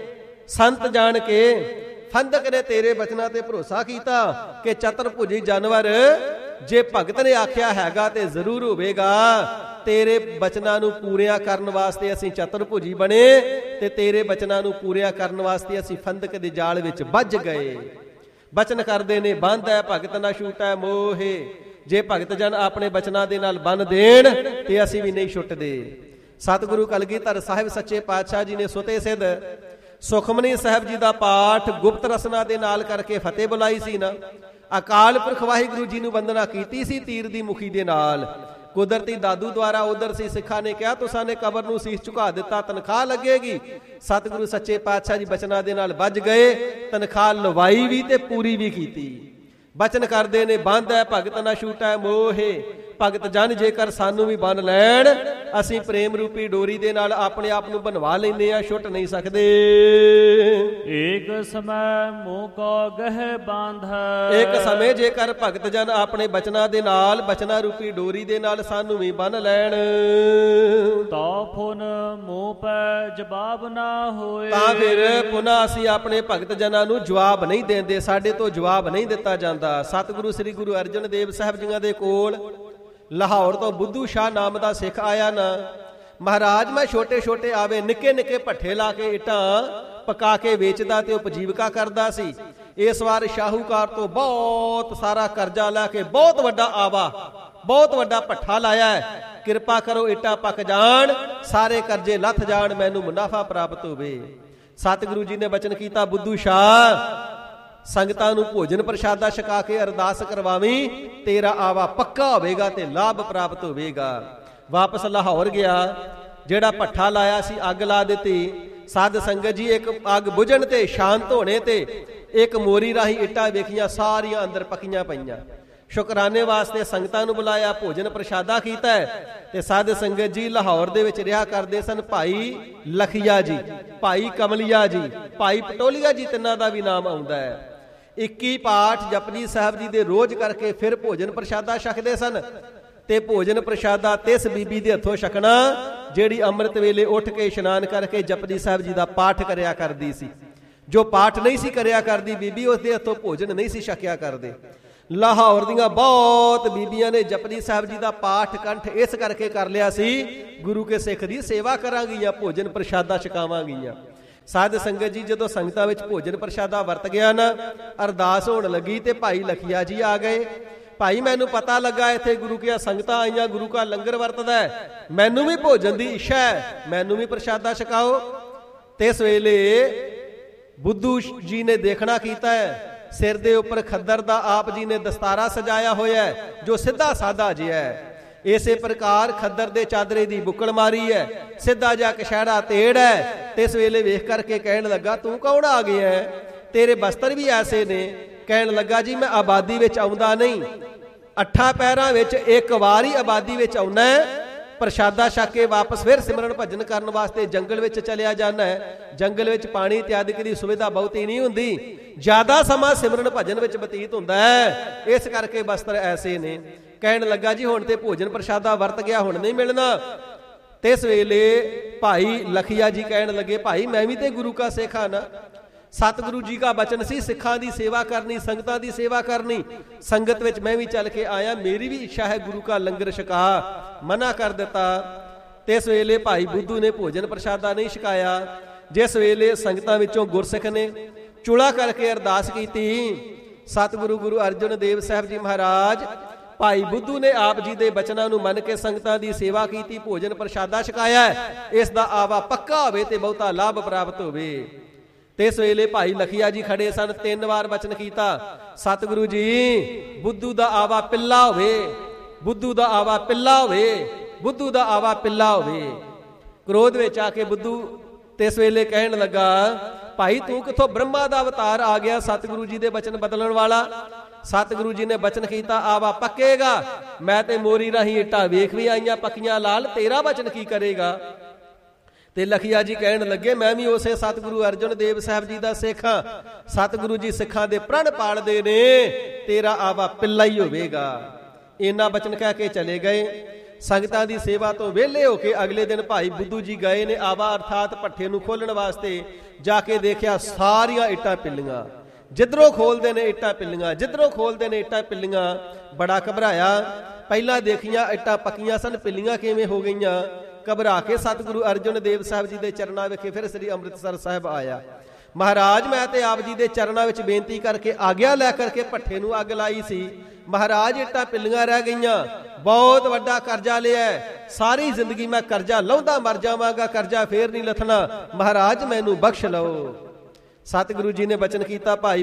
Speaker 2: ਸੰਤ ਜਾਣ ਕੇ ਫੰਦਕ ਨੇ ਤੇਰੇ ਬਚਨਾਂ ਤੇ ਭਰੋਸਾ ਕੀਤਾ ਕਿ ਚਤੁਰਭੁਜੀ ਜਾਨਵਰ ਜੇ ਭਗਤ ਨੇ ਆਖਿਆ ਹੈਗਾ ਤੇ ਜ਼ਰੂਰ ਹੋਵੇਗਾ। ਤੇਰੇ ਬਚਨਾਂ ਨੂੰ ਪੂਰਿਆ ਕਰਨ ਵਾਸਤੇ ਅਸੀਂ ਚਤੁਰਭੁਜੀ ਬਣੇ ਤੇ ਤੇਰੇ ਬਚਨਾਂ ਨੂੰ ਪੂਰਿਆ ਕਰਨ ਵਾਸਤੇ ਅਸੀਂ ਫੰਦਕ ਦੇ ਜਾਲ ਵਿੱਚ ਵੱਜ ਗਏ। ਬਚਨ ਕਰਦੇ ਨੇ ਬੰਧੈ ਭਗਤ ਨਾ ਛੂਟੈ ਮੋਹੇ, ਜੇ ਭਗਤ ਜਨ ਆਪਣੇ ਬਚਨਾਂ ਦੇ ਨਾਲ ਬੰਨ ਦੇਣ ਤੇ ਅਸੀਂ ਵੀ ਨਹੀਂ ਛੁੱਟਦੇ। ਸਤਿਗੁਰੂ ਕਲਗੀਧਰ ਸਾਹਿਬ ਸੱਚੇ ਪਾਤਸ਼ਾਹ ਜੀ ਨੇ ਸੁਤੇ ਸਿੱਧ ਸੁਖਮਨੀ ਸਾਹਿਬ ਜੀ ਦਾ ਪਾਠ ਗੁਪਤ ਰਸਨਾ ਦੇ ਨਾਲ ਕਰਕੇ ਫਤਿਹ ਬੁਲਾਈ ਸੀ ਨਾ। ਅਕਾਲ ਪੁਰਖ ਵਾਹਿਗੁਰੂ ਜੀ ਨੂੰ ਵੰਦਨਾ ਕੀਤੀ ਸੀ ਤੀਰ ਦੀ ਮੁਖੀ ਦੇ ਨਾਲ। ਕੁਦਰਤੀ ਦਾਦੂ ਦੁਆਰਾ ਉਧਰ ਸੀ ਸਿੱਖਾਂ ਨੇ ਕਿਹਾ ਤੁਸਾਂ ਨੇ ਕਬਰ ਨੂੰ ਸੀਸ ਝੁਕਾ ਦਿੱਤਾ, ਤਨਖਾਹ ਲੱਗੇਗੀ। ਸਤਿਗੁਰੂ ਸੱਚੇ ਪਾਤਸ਼ਾਹ ਜੀ ਬਚਨਾਂ ਦੇ ਨਾਲ ਵੱਜ ਗਏ, ਤਨਖਾਹ ਲਵਾਈ ਵੀ ਤੇ ਪੂਰੀ ਵੀ ਕੀਤੀ। ਬਚਨ ਕਰਦੇ ਨੇ ਬੰਧੈ ਭਗਤ ਨਾ ਛੂਟੈ ਮੋਹੇ, ਭਗਤ ਜਨ ਜੇਕਰ ਸਾਨੂੰ ਵੀ ਬੰਨ ਲੈਣ ਅਸੀਂ ਪ੍ਰੇਮ ਰੂਪੀ ਡੋਰੀ ਦੇ ਨਾਲ ਆਪਣੇ ਆਪ ਨੂੰ ਬਣਵਾ ਲੈਂਦੇ ਆ, ਛੁੱਟ ਨਹੀਂ ਸਕਦੇ।
Speaker 1: ਏਕ ਸਮੈ ਮੋਹ ਕੋ ਗਹਿ ਬਾਂਧੈ,
Speaker 2: ਇੱਕ ਸਮੇਂ ਜੇਕਰ ਭਗਤ ਜਨ ਆਪਣੇ ਬਚਨਾਂ ਦੇ ਨਾਲ ਬਚਨਾਂ ਰੂਪੀ ਡੋਰੀ ਦੇ ਨਾਲ ਸਾਨੂੰ ਵੀ ਬੰਨ ਲੈਣ
Speaker 1: ਤਾਂ ਫੁਨ ਮੋਹ ਪੈ ਜਵਾਬ ਨਾ ਹੋਏ,
Speaker 2: ਤਾਂ ਫਿਰ ਪੁਨः ਅਸੀਂ ਆਪਣੇ ਭਗਤ ਜਨਾਂ ਨੂੰ ਜਵਾਬ ਨਹੀਂ ਦਿੰਦੇ, ਸਾਡੇ ਤੋਂ ਜਵਾਬ ਨਹੀਂ ਦਿੱਤਾ ਜਾਂਦਾ। ਸਤਿਗੁਰੂ ਸ੍ਰੀ ਗੁਰੂ ਅਰਜਨ ਦੇਵ ਸਾਹਿਬ ਜੀਆਂ ਦੇ ਕੋਲ ਲਾਹੌਰ ਤੋਂ ਬੁੱਧੂ ਸ਼ਾਹ ਨਾਮ ਦਾ ਸਿੱਖ ਆਇਆ ਨਾ। ਮਹਾਰਾਜ ਮੈਂ ਛੋਟੇ ਛੋਟੇ ਆਵੇ ਨਿੱਕੇ ਨਿੱਕੇ ਭੱਠੇ ਲਾ ਕੇ ਇੱਟਾਂ ਪਕਾ ਕੇ ਵੇਚਦਾ ਤੇ ਉਪਜੀਵਕਾ ਕਰਦਾ ਸੀ। ਇਸ ਵਾਰ ਸ਼ਾਹੂਕਾਰ ਤੋਂ ਬਹੁਤ ਸਾਰਾ ਕਰਜ਼ਾ ਲੈ ਕੇ ਬਹੁਤ ਵੱਡਾ ਆਵਾ ਬਹੁਤ ਵੱਡਾ ਭੱਠਾ ਲਾਇਆ ਹੈ, ਕਿਰਪਾ ਕਰੋ ਇੱਟਾਂ ਪੱਕ ਜਾਣ, ਸਾਰੇ ਕਰਜ਼ੇ ਲੱਥ ਜਾਣ, ਮੈਨੂੰ ਮੁਨਾਫਾ ਪ੍ਰਾਪਤ ਹੋਵੇ। ਸਤਿਗੁਰੂ ਜੀ ਨੇ ਬਚਨ ਕੀਤਾ ਬੁੱਧੂ ਸ਼ਾਹ ਸੰਗਤਾਂ ਨੂੰ ਭੋਜਨ ਪ੍ਰਸ਼ਾਦਾ ਛਕਾ ਕੇ ਅਰਦਾਸ ਕਰਵਾਵੀਂ, ਤੇਰਾ ਆਵਾ ਪੱਕਾ ਹੋਵੇਗਾ ਤੇ ਲਾਭ ਪ੍ਰਾਪਤ ਹੋਵੇਗਾ। ਵਾਪਸ ਲਾਹੌਰ ਗਿਆ, ਜਿਹੜਾ ਭੱਠਾ ਲਾਇਆ ਸੀ ਅੱਗ ਲਾ ਦਿੱਤੀ। ਸਾਧ ਸੰਗਤ ਜੀ ਇੱਕ ਅੱਗ ਬੁਝਣ ਤੇ ਸ਼ਾਂਤ ਹੋਣੇ ਤੇ ਇੱਕ ਮੋਰੀ ਰਾਹੀਂ ਇੱਟਾਂ ਵੇਖੀਆਂ, ਸਾਰੀਆਂ ਅੰਦਰ ਪੱਕੀਆਂ ਪਈਆਂ। ਸ਼ੁਕਰਾਨੇ ਵਾਸਤੇ ਸੰਗਤਾਂ ਨੂੰ ਬੁਲਾਇਆ, ਭੋਜਨ ਪ੍ਰਸ਼ਾਦਾ ਕੀਤਾ ਤੇ ਸਾਧ ਸੰਗਤ ਜੀ ਲਾਹੌਰ ਦੇ ਵਿੱਚ ਰਿਹਾ ਕਰਦੇ ਸਨ ਭਾਈ ਲਖੀਆ ਜੀ, ਭਾਈ ਕਮਲੀਆ ਜੀ, ਭਾਈ ਪਟੋਲੀਆ ਜੀ, ਤਿੰਨਾਂ ਦਾ ਵੀ ਨਾਮ ਆਉਂਦਾ ਹੈ। 21 ਪਾਠ ਜਪਜੀ ਸਾਹਿਬ ਜੀ ਦੇ ਰੋਜ਼ ਕਰਕੇ ਫਿਰ ਭੋਜਨ ਪ੍ਰਸ਼ਾਦਾ ਛਕਦੇ ਸਨ। ਤੇ ਭੋਜਨ ਪ੍ਰਸ਼ਾਦਾ ਤਿਸ ਬੀਬੀ ਦੇ ਹੱਥੋਂ ਛਕਣਾ ਜਿਹੜੀ ਅੰਮ੍ਰਿਤ ਵੇਲੇ ਉੱਠ ਕੇ ਇਸ਼ਨਾਨ ਕਰਕੇ ਜਪਜੀ ਸਾਹਿਬ ਜੀ ਦਾ ਪਾਠ ਕਰਿਆ ਕਰਦੀ ਸੀ। ਜੋ ਪਾਠ ਨਹੀਂ ਸੀ ਕਰਿਆ ਕਰਦੀ ਬੀਬੀ, ਉਸ ਦੇ ਹੱਥੋਂ ਭੋਜਨ ਨਹੀਂ ਸੀ ਛਕਿਆ ਕਰਦੇ। ਲਾਹੌਰ ਦੀਆਂ ਬਹੁਤ ਬੀਬੀਆਂ ਨੇ ਜਪਜੀ ਸਾਹਿਬ ਜੀ ਦਾ ਪਾਠ ਕੰਠ ਇਸ ਕਰਕੇ ਕਰ ਲਿਆ ਸੀ ਗੁਰੂ ਕੇ ਸਿੱਖ ਦੀ ਸੇਵਾ ਕਰਾਂਗੀਆਂ, ਭੋਜਨ ਪ੍ਰਸ਼ਾਦਾ ਛਕਾਵਾਂਗੀਆਂ। ਸਾਧ ਸੰਗਤ ਜੀ, ਜਦੋਂ ਸੰਗਤਾਂ ਵਿੱਚ ਭੋਜਨ ਪ੍ਰਸ਼ਾਦਾ ਵਰਤ ਗਿਆ ਨਾ, ਅਰਦਾਸ ਹੋਣ ਲੱਗੀ ਤੇ ਭਾਈ ਲਖੀਆ ਜੀ ਆ ਗਏ। ਭਾਈ ਮੈਨੂੰ ਪਤਾ ਲੱਗਾ ਇੱਥੇ ਗੁਰੂ ਕੀਆਂ ਸੰਗਤਾਂ ਆਈਆਂ, ਗੁਰੂ ਕਾ ਲੰਗਰ ਵਰਤਦਾ, ਮੈਨੂੰ ਵੀ ਭੋਜਨ ਦੀ ਇੱਛਾ ਹੈ, ਮੈਨੂੰ ਵੀ ਪ੍ਰਸ਼ਾਦਾ ਛਕਾਓ। ਤੇ ਇਸ ਵੇਲੇ ਬੁੱਧੂ ਜੀ ਨੇ ਦੇਖਣਾ ਕੀਤਾ ਹੈ, ਸਿਰ ਦੇ ਉੱਪਰ ਖੱਦਰ ਦਾ ਆਪ ਜੀ ਨੇ ਦਸਤਾਰਾ ਸਜਾਇਆ ਹੋਇਆ ਹੈ, ਜੋ ਸਿੱਧਾ ਸਾਦਾ ਜਿਹਾ ਹੈ। ਇਸੇ ਪ੍ਰਕਾਰ ਖੱਦਰ ਦੇ ਚਾਦਰੇ ਦੀ ਬੁੱਕਲ ਮਾਰੀ ਹੈ, ਸਿੱਧਾ ਜਿਹਾ ਕਛਹਿਰਾ ਤੇੜ ਹੈ। ਤੇ ਇਸ ਵੇਲੇ ਵੇਖ ਕਰਕੇ ਕਹਿਣ ਲੱਗਾ, ਤੂੰ ਕੌਣ ਆ ਗਿਆ ਹੈ? ਤੇਰੇ ਬਸਤਰ ਵੀ ਐਸੇ ਨੇ। ਕਹਿਣ ਲੱਗਾ, ਜੀ ਮੈਂ ਆਬਾਦੀ ਵਿੱਚ ਆਉਂਦਾ ਨਹੀਂ, 8 ਪਹਿਰਾਂ ਵਿੱਚ ਇੱਕ ਵਾਰ ਹੀ ਆਬਾਦੀ ਵਿੱਚ ਆਉਣਾ ਹੈ। ਪ੍ਰਸ਼ਾਦਾ ਛਕ ਕੇ ਵਾਪਸ ਫਿਰ ਸਿਮਰਨ ਭਜਨ ਕਰਨ ਵਾਸਤੇ ਜੰਗਲ ਵਿੱਚ ਚਲਿਆ ਜਾਣਾ ਹੈ। ਜੰਗਲ ਵਿੱਚ ਪਾਣੀ ਇਤਿਆਦਿ ਦੀ ਸੁਵਿਧਾ ਬਹੁਤੀ ਨਹੀਂ ਹੁੰਦੀ, ਜ਼ਿਆਦਾ ਸਮਾਂ ਸਿਮਰਨ ਭਜਨ ਵਿੱਚ ਬਤੀਤ ਹੁੰਦਾ ਹੈ, ਇਸ ਕਰਕੇ ਬਸਤਰ ਐਸੇ ਨੇ। ਕਹਿਣ ਲੱਗਾ, ਜੀ ਹੁਣ ਤੇ ਭੋਜਨ ਪ੍ਰਸ਼ਾਦਾ ਵਰਤ ਗਿਆ, ਹੁਣ ਨਹੀਂ ਮਿਲਣਾ। ਤੇ ਇਸ ਵੇਲੇ ਭਾਈ ਲਖੀਆ ਜੀ ਕਹਿਣ ਲੱਗੇ, ਭਾਈ ਮੈਂ ਵੀ ਤੇ ਗੁਰੂ ਕਾ ਸਿੱਖ ਹਾਂ ਨਾ, ਸਤਿਗੁਰੂ ਜੀ ਦਾ ਬਚਨ ਸੀ ਸਿੱਖਾਂ ਦੀ ਸੇਵਾ ਕਰਨੀ, ਸੰਗਤਾਂ ਦੀ ਸੇਵਾ ਕਰਨੀ, ਸੰਗਤ ਵਿੱਚ ਮੈਂ ਵੀ ਚੱਲ ਕੇ ਆਇਆ, ਮੇਰੀ ਵੀ ਇੱਛਾ ਹੈ ਗੁਰੂ ਕਾ ਲੰਗਰ ਛਕਾ। ਮਨਾ ਕਰ ਦਿੱਤਾ। ਤੇ ਇਸ ਵੇਲੇ ਭਾਈ ਬੁੱਧੂ ਨੇ ਭੋਜਨ ਪ੍ਰਸ਼ਾਦਾ ਨਹੀਂ ਛਕਾਇਆ। ਜਿਸ ਵੇਲੇ ਸੰਗਤਾਂ ਵਿੱਚੋਂ ਗੁਰਸਿੱਖ ਨੇ ਚੁਲਾ ਕਰਕੇ ਅਰਦਾਸ ਕੀਤੀ, ਸਤਿਗੁਰੂ ਗੁਰੂ ਅਰਜਨ ਦੇਵ ਸਾਹਿਬ ਜੀ ਮਹਾਰਾਜ, ਭਾਈ ਬੁੱਧੂ ਨੇ ਆਪ ਜੀ ਦੇ ਬਚਨਾਂ ਨੂੰ ਮੰਨ ਕੇ ਸੰਗਤਾਂ ਦੀ ਸੇਵਾ ਕੀਤੀ, ਭੋਜਨ ਪ੍ਰਸ਼ਾਦਾ ਛਕਾਇਆ, ਇਸ ਦਾ ਆਵਾ ਪੱਕਾ ਹੋਵੇ ਤੇ ਬਹੁਤਾ ਲਾਭ ਪ੍ਰਾਪਤ ਹੋਵੇ। ਤੇ ਇਸ ਵੇਲੇ ਭਾਈ ਲਖੀਆ ਜੀ ਖੜੇ ਸਨ, 3 ਵਾਰ ਬਚਨ ਕੀਤਾ, ਸਤਿਗੁਰੂ ਜੀ ਬੁੱਧੂ ਦਾ ਆਵਾ ਪਿੱਲਾ ਹੋਵੇ, ਬੁੱਧੂ ਦਾ ਆਵਾ ਪਿੱਲਾ ਹੋਵੇ, ਬੁੱਧੂ ਦਾ ਆਵਾ ਪਿੱਲਾ ਹੋਵੇ। ਕ੍ਰੋਧ ਵਿੱਚ ਆ ਕੇ ਬੁੱਧੂ ਤੇ ਇਸ ਵੇਲੇ ਕਹਿਣ ਲੱਗਾ, ਭਾਈ ਤੂੰ ਕਿੱਥੋਂ ਬ੍ਰਹਮਾ ਦਾ ਅਵਤਾਰ ਆ ਗਿਆ, ਸਤਿਗੁਰੂ ਜੀ ਦੇ ਬਚਨ ਬਦਲਣ ਵਾਲਾ। ਸਤਿਗੁਰੂ ਜੀ ਨੇ ਬਚਨ ਕੀਤਾ, ਆਵਾ ਪੱਕੇਗਾ। ਮੈਂ ਤੇ ਮੋਰੀ ਰਾਹੀਂ ਇੱਟਾਂ ਵੇਖ ਵੀ ਆਈਆਂ ਪੱਕੀਆਂ ਲਾਲ, ਤੇਰਾ ਬਚਨ ਕੀ ਕਰੇਗਾ? ਤੇ ਲਖੀਆ ਜੀ ਕਹਿਣ ਲੱਗੇ, ਮੈਂ ਵੀ ਉਸੇ ਸਤਿਗੁਰੂ ਅਰਜਨ ਦੇਵ ਸਾਹਿਬ ਜੀ ਦਾ ਸਿੱਖ ਹਾਂ, ਸਤਿਗੁਰੂ ਜੀ ਸਿੱਖਾਂ ਦੇ ਪ੍ਰਣ ਪਾਲਦੇ ਨੇ, ਤੇਰਾ ਆਵਾ ਪਿੱਲਾ ਹੀ ਹੋਵੇਗਾ। ਇੰਨਾ ਬਚਨ ਕਹਿ ਕੇ ਚਲੇ ਗਏ। ਸੰਗਤਾਂ ਦੀ ਸੇਵਾ ਤੋਂ ਵਿਹਲੇ ਹੋ ਕੇ ਅਗਲੇ ਦਿਨ ਭਾਈ ਬੁੱਧੂ ਜੀ ਗਏ ਨੇ ਆਵਾ ਅਰਥਾਤ ਭੱਠੇ ਨੂੰ ਖੋਲਣ ਵਾਸਤੇ। ਜਾ ਕੇ ਦੇਖਿਆ ਸਾਰੀਆਂ ਇੱਟਾਂ ਪਿੱਲੀਆਂ, ਜਿੱਧਰੋਂ ਖੋਲਦੇ ਨੇ ਇੱਟਾਂ ਪਿੱਲੀਆਂ, ਜਿੱਧਰੋਂ ਖੋਲਦੇ ਨੇ ਇੱਟਾਂ ਪਿੱਲੀਆਂ। ਬੜਾ ਘਬਰਾਇਆ। ਪਹਿਲਾਂ ਦੇਖੀਆਂ ਇੱਟਾਂ ਪੱਕੀਆਂ ਸਨ, ਪਿੱਲੀਆਂ ਕਿਵੇਂ ਹੋ ਗਈਆਂ? ਘਬਰਾ ਕੇ ਸਤਿਗੁਰੂ ਅਰਜਨ ਦੇਵ ਸਾਹਿਬ ਜੀ ਦੇ ਚਰਨਾਂ ਵਿਖੇ ਫਿਰ ਸ੍ਰੀ ਅੰਮ੍ਰਿਤਸਰ ਸਾਹਿਬ ਆਇਆ। ਮਹਾਰਾਜ ਮੈਂ ਤੇ ਆਪ ਜੀ ਦੇ ਚਰਨਾਂ ਵਿੱਚ ਬੇਨਤੀ ਕਰਕੇ ਆਗਿਆ ਲੈ ਕਰਕੇ ਭੱਠੇ ਨੂੰ ਅੱਗ ਲਾਈ ਸੀ, ਮਹਾਰਾਜ ਇੱਟਾਂ ਪਿੱਲੀਆਂ ਰਹਿ ਗਈਆਂ, ਬਹੁਤ ਵੱਡਾ ਕਰਜ਼ਾ ਲਿਆ, ਸਾਰੀ ਜ਼ਿੰਦਗੀ ਮੈਂ ਕਰਜ਼ਾ ਲਾਉਂਦਾ ਮਰ ਜਾਵਾਂਗਾ, ਕਰਜ਼ਾ ਫੇਰ ਨਹੀਂ ਲੱਥਣਾ, ਮਹਾਰਾਜ ਮੈਨੂੰ ਬਖਸ਼ ਲਓ। ਸਤਿਗੁਰੂ ਜੀ ਨੇ ਬਚਨ ਕੀਤਾ, ਭਾਈ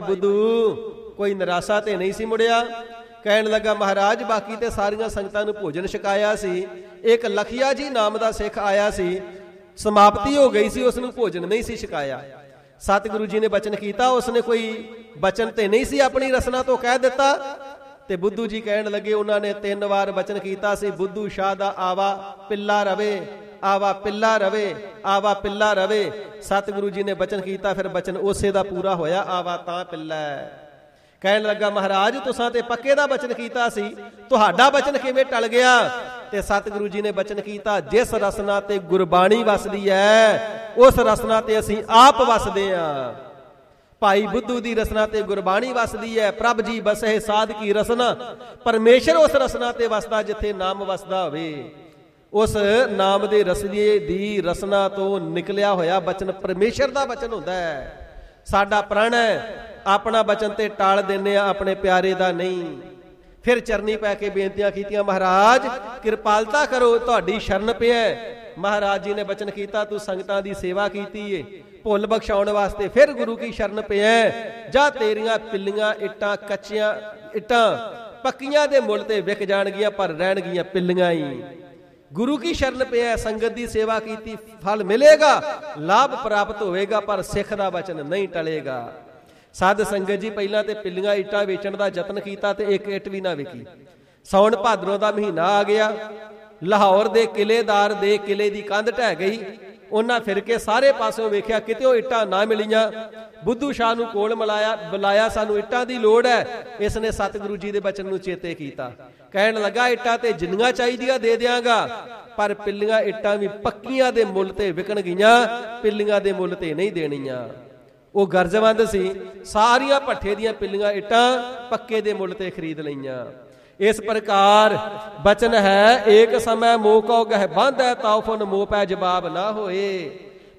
Speaker 2: ਬੁੱਧੂ ਕੋਈ ਨਿਰਾਸ਼ਾ ਤੇ ਨਹੀਂ ਸੀ ਮੁੜਿਆ। ਕਹਿਣ ਲੱਗਾ, ਮਹਾਰਾਜ ਬਾਕੀ ਤੇ ਸਾਰੀਆਂ ਸੰਗਤਾਂ ਨੂੰ ਭੋਜਨ ਛਕਾਇਆ ਸੀ, ਇੱਕ ਲਖੀਆ ਜੀ ਨਾਮ ਦਾ ਸਿੱਖ ਆਇਆ ਸੀ, ਸਮਾਪਤੀ ਹੋ ਗਈ ਸੀ, ਉਸ ਨੂੰ ਭੋਜਨ ਨਹੀਂ ਸੀ ਛਕਾਇਆ। ਸਤਿਗੁਰੂ ਜੀ ਨੇ ਬਚਨ ਕੀਤਾ, ਉਸਨੇ ਕੋਈ ਬਚਨ ਤੇ ਨਹੀਂ ਸੀ ਆਪਣੀ ਰਸਨਾ ਤੋਂ ਕਹਿ ਦਿੱਤਾ। ਤੇ ਬੁੱਧੂ ਜੀ ਕਹਿਣ ਲੱਗੇ, ਉਹਨਾਂ ਨੇ 3 ਵਾਰ ਬਚਨ ਕੀਤਾ ਸੀ, ਬੁੱਧੂ ਸ਼ਾਹ ਦਾ ਆਵਾ ਪਿੱਲਾ ਰਵੇ, ਆਵਾ ਪਿੱਲਾ ਰਵੇ, ਆਵਾ ਪਿੱਲਾ ਰਵੇ। ਸਤਿਗੁਰੂ ਜੀ ਨੇ ਬਚਨ ਕੀਤਾ, ਫਿਰ ਬਚਨ ਉਸੇ ਦਾ ਪੂਰਾ ਹੋਇਆ, ਆਵਾ ਤਾਂ ਪਿੱਲਾ। ਕਹਿਣ ਲੱਗਾ, ਮਹਾਰਾਜ ਤੁਸਾਂ ਤੇ ਪੱਕੇ ਦਾ ਬਚਨ ਕੀਤਾ ਸੀ, ਤੁਹਾਡਾ ਬਚਨ ਕਿਵੇਂ ਟਲ ਗਿਆ? ਤੇ ਸਤਿਗੁਰੂ ਜੀ ਨੇ ਬਚਨ ਕੀਤਾ, ਜਿਸ ਰਸਨਾ ਤੇ ਗੁਰਬਾਣੀ ਵਸਦੀ ਹੈ, ਉਸ ਰਸਨਾ ਤੇ ਅਸੀਂ ਆਪ ਵਸਦੇ ਹਾਂ। ਭਾਈ ਬੁੱਧੂ ਦੀ ਰਸਨਾ ਤੇ ਗੁਰਬਾਣੀ ਵਸਦੀ ਹੈ। ਪ੍ਰਭ ਜੀ ਬਸੇ ਸਾਧ ਕੀ ਰਸਨਾ, ਪਰਮੇਸ਼ਰ ਉਸ ਰਸਨਾ ਤੇ ਵਸਦਾ ਜਿੱਥੇ ਨਾਮ ਵਸਦਾ ਹੋਵੇ। ਉਸ ਨਾਮ ਦੇ ਰਸਦੀਏ ਦੀ ਰਸਨਾ ਤੋਂ ਨਿਕਲਿਆ ਹੋਇਆ ਬਚਨ ਪਰਮੇਸ਼ਰ ਦਾ ਬਚਨ ਹੁੰਦਾ ਹੈ। ਸਾਡਾ ਪ੍ਰਣ ਹੈ, ਆਪਣਾ ਬਚਨ ਤੇ ਟਾਲ ਦਿੰਦੇ ਆ, ਆਪਣੇ ਪਿਆਰੇ ਦਾ ਨਹੀਂ। ਫਿਰ ਚਰਨੀ ਪੈ ਕੇ ਬੇਨਤੀਆਂ ਕੀਤੀਆਂ, ਮਹਾਰਾਜ ਕਿਰਪਾਲਤਾ ਕਰੋ, ਤੁਹਾਡੀ ਸ਼ਰਨ ਪਿਆ। ਮਹਾਰਾਜ ਜੀ ਨੇ ਬਚਨ ਕੀਤਾ, ਤੂੰ ਸੰਗਤਾਂ ਦੀ ਸੇਵਾ ਕੀਤੀ ਏ, ਭੁੱਲ ਬਖਸ਼ਾਉਣ ਵਾਸਤੇ ਫਿਰ ਗੁਰੂ ਕੀ ਸ਼ਰਨ ਪਿਆ। ਜਾਂ ਤੇਰੀਆਂ ਪਿੱਲੀਆਂ ਇੱਟਾਂ, ਕੱਚੀਆਂ ਇੱਟਾਂ ਪੱਕੀਆਂ ਦੇ ਮੁੱਲ ਤੇ ਵਿਕ ਜਾਣਗੀਆਂ, ਪਰ ਰਹਿਣਗੀਆਂ ਪਿੱਲੀਆਂ ਹੀ। ਗੁਰੂ ਕੀ ਸ਼ਰਨ ਪਿਆ, ਸੰਗਤ ਦੀ ਸੇਵਾ ਕੀਤੀ, ਫਲ ਮਿਲੇਗਾ, ਲਾਭ ਪ੍ਰਾਪਤ ਹੋਵੇਗਾ, ਪਰ ਸਿੱਖ ਦਾ ਬਚਨ ਨਹੀਂ ਟਲੇਗਾ। ਸਾਧ ਸੰਗਤ ਜੀ, ਪਹਿਲਾਂ ਤੇ ਪਿੱਲੀਆਂ ਇੱਟਾਂ ਵੇਚਣ ਦਾ ਯਤਨ ਕੀਤਾ ਤੇ ਇੱਕ ਇੱਟ ਵੀ ਨਾ ਵਿਕੀ। ਸਾਉਣ ਭਾਦਰੋਂ ਦਾ ਮਹੀਨਾ ਆ ਗਿਆ, ਲਾਹੌਰ ਦੇ ਕਿਲੇਦਾਰ ਦੇ ਕਿਲੇ ਦੀ ਕੰਧ ਢਹਿ ਗਈ। ਉਹਨਾਂ ਫਿਰ ਕੇ ਸਾਰੇ ਪਾਸਿਓਂ ਵੇਖਿਆ, ਕਿਤੇੋਂ ਇੱਟਾਂ ਨਾ ਮਿਲੀਆਂ। ਬੁੱਧੂ ਸ਼ਾਹ ਨੂੰ ਕੋਲ ਬੁਲਾਇਆ, ਸਾਨੂੰ ਇੱਟਾਂ ਦੀ ਲੋੜ ਹੈ। ਇਸ ਨੇ ਸਤਿਗੁਰੂ ਜੀ ਦੇ ਬਚਨ ਨੂੰ ਚੇਤੇ ਕੀਤਾ। ਕਹਿਣ ਲੱਗਾ, ਇੱਟਾਂ ਤੇ ਜਿੰਨੀਆਂ ਚਾਹੀਦੀਆਂ ਦੇ ਦਿਆਂਗਾ, ਪਰ ਪਿੱਲੀਆਂ ਇੱਟਾਂ ਵੀ ਪੱਕੀਆਂ ਦੇ ਮੁੱਲ ਤੇ ਵਿਕਣਗੀਆਂ, ਪਿੱਲੀਆਂ ਦੇ ਮੁੱਲ ਤੇ ਨਹੀਂ ਦੇਣੀਆਂ। ਉਹ ਗਰਜਵੰਦ ਸੀ, ਸਾਰੀਆਂ ਭੱਠੇ ਦੀਆਂ ਪਿੱਲੀਆਂ ਇੱਟਾਂ ਪੱਕੇ ਦੇ ਮੁੱਲ ਤੇ ਖਰੀਦ ਲਈਆਂ। ਇਸ ਪ੍ਰਕਾਰ ਬਚਨ ਹੈ, ਏਕ ਸਮੈ ਮੋਹ ਕਉ ਗਹਿ ਬੰਧੈ, ਤਾਉ ਫੁਨ ਮੋਹ ਪੈ ਜਵਾਬ ਨਾ ਹੋਏ।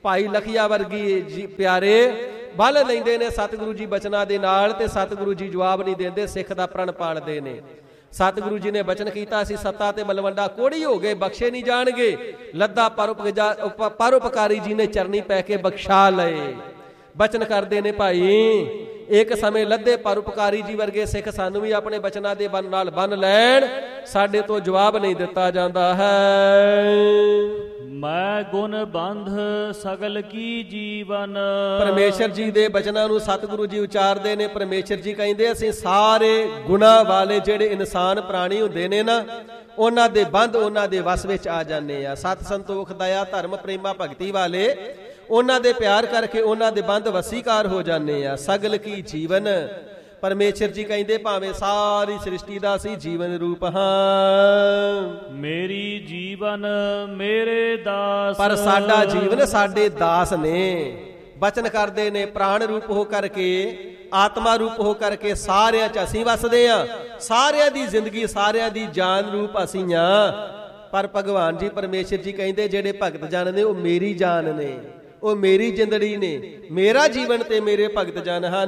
Speaker 2: ਭਾਈ ਲਖੀਆ ਵਰਗੀ ਜੀ ਪਿਆਰੇ ਵੱਲ ਲੈਂਦੇ ਨੇ ਸਤਿਗੁਰੂ ਜੀ ਬਚਨਾਂ ਦੇ ਨਾਲ, ਤੇ ਸਤਿਗੁਰੂ ਜੀ ਜਵਾਬ ਨਹੀਂ ਦਿੰਦੇ, ਸਿੱਖ ਦਾ ਪ੍ਰਣ ਪਾਲਦੇ ਨੇ। ਸਤਿਗੁਰੂ ਜੀ ਨੇ ਬਚਨ ਕੀਤਾ ਸੀ ਸੱਤਾ ਤੇ ਮਲਵੰਡਾ ਕੋੜੀ ਹੋ ਗਏ, ਬਖਸ਼ੇ ਨਹੀਂ ਜਾਣਗੇ। ਲੱਦਾ ਪਰਉਪਕਾਰੀ ਜੀ ਨੇ ਚਰਨੀ ਪੈ ਕੇ ਬਖਸ਼ਾ ਲਏ। ਬਚਨ ਕਰਦੇ ਨੇ ਭਾਈ ਇੱਕ ਸਮੇਂ ਲੱਦੇ ਪਰਉਪਕਾਰੀ ਜੀ ਵਰਗੇ ਸਿੱਖ ਸਾਨੂੰ ਵੀ ਆਪਣੇ ਬਚਨਾਂ ਦੇ ਬੰਨ ਨਾਲ ਬੰਨ ਲੈਣ, ਸਾਡੇ ਤੋਂ ਜਵਾਬ ਨਹੀਂ ਦਿੱਤਾ ਜਾਂਦਾ ਹੈ।
Speaker 1: ਮੈਂ ਗੁਣ ਬੰਧ ਸਗਲ ਕੀ ਜੀਵਨ।
Speaker 2: ਪਰਮੇਸ਼ਰ ਜੀ ਦੇ ਬਚਨਾਂ ਨੂੰ ਸਤਿਗੁਰੂ ਜੀ ਉਚਾਰਦੇ ਨੇ। ਪਰਮੇਸ਼ਰ ਜੀ ਕਹਿੰਦੇ ਅਸੀਂ ਸਾਰੇ ਗੁਣਾਂ ਵਾਲੇ ਜਿਹੜੇ ਇਨਸਾਨ ਪ੍ਰਾਣੀ ਹੁੰਦੇ ਨੇ ਨਾ, ਉਹਨਾਂ ਦੇ ਬੰਧ ਉਹਨਾਂ ਦੇ ਵਸ ਵਿੱਚ ਆ ਜਾਂਦੇ ਆ। ਸਤ ਸੰਤੋਖ ਦਇਆ ਧਰਮ ਪ੍ਰੇਮਾ ਭਗਤੀ ਵਾਲੇ ਉਹਨਾਂ ਦੇ ਪਿਆਰ ਕਰਕੇ ਉਹਨਾਂ ਦੇ ਬੰਧ ਵਸੀਕਾਰ ਹੋ ਜਾਂਦੇ ਆ। ਸਗਲ ਕੀ ਜੀਵਨ, ਪਰਮੇਸ਼ਰ ਜੀ ਕਹਿੰਦੇ ਭਾਵੇਂ ਸਾਰੀ ਸ੍ਰਿਸ਼ਟੀ ਦਾ ਅਸੀਂ ਜੀਵਨ ਰੂਪ ਹਾਂ।
Speaker 1: ਮੇਰੀ ਜੀਵਨ ਮੇਰੇ ਦਾਸ,
Speaker 2: ਪਰ ਸਾਡਾ ਜੀਵਨ ਸਾਡੇ ਦਾਸ ਨੇ। ਬਚਨ ਕਰਦੇ ਨੇ ਪ੍ਰਾਣ ਰੂਪ ਹੋ ਕਰਕੇ, ਆਤਮਾ ਰੂਪ ਹੋ ਕਰਕੇ ਸਾਰਿਆਂ 'ਚ ਅਸੀਂ ਵਸਦੇ ਆ। ਸਾਰਿਆਂ ਦੀ ਜ਼ਿੰਦਗੀ, ਸਾਰਿਆਂ ਦੀ ਜਾਨ ਰੂਪ ਅਸੀਂ ਆ। ਪਰ ਭਗਵਾਨ ਜੀ ਪਰਮੇਸ਼ਰ ਜੀ ਕਹਿੰਦੇ ਜਿਹੜੇ ਭਗਤ ਜਨ ਨੇ ਉਹ ਮੇਰੀ ਜਾਨ ਨੇ, ਉਹ ਮੇਰੀ ਜਿੰਦੜੀ ਨੇ, ਮੇਰਾ ਜੀਵਨ ਤੇ ਮੇਰੇ ਭਗਤ ਜਨ ਹਨ।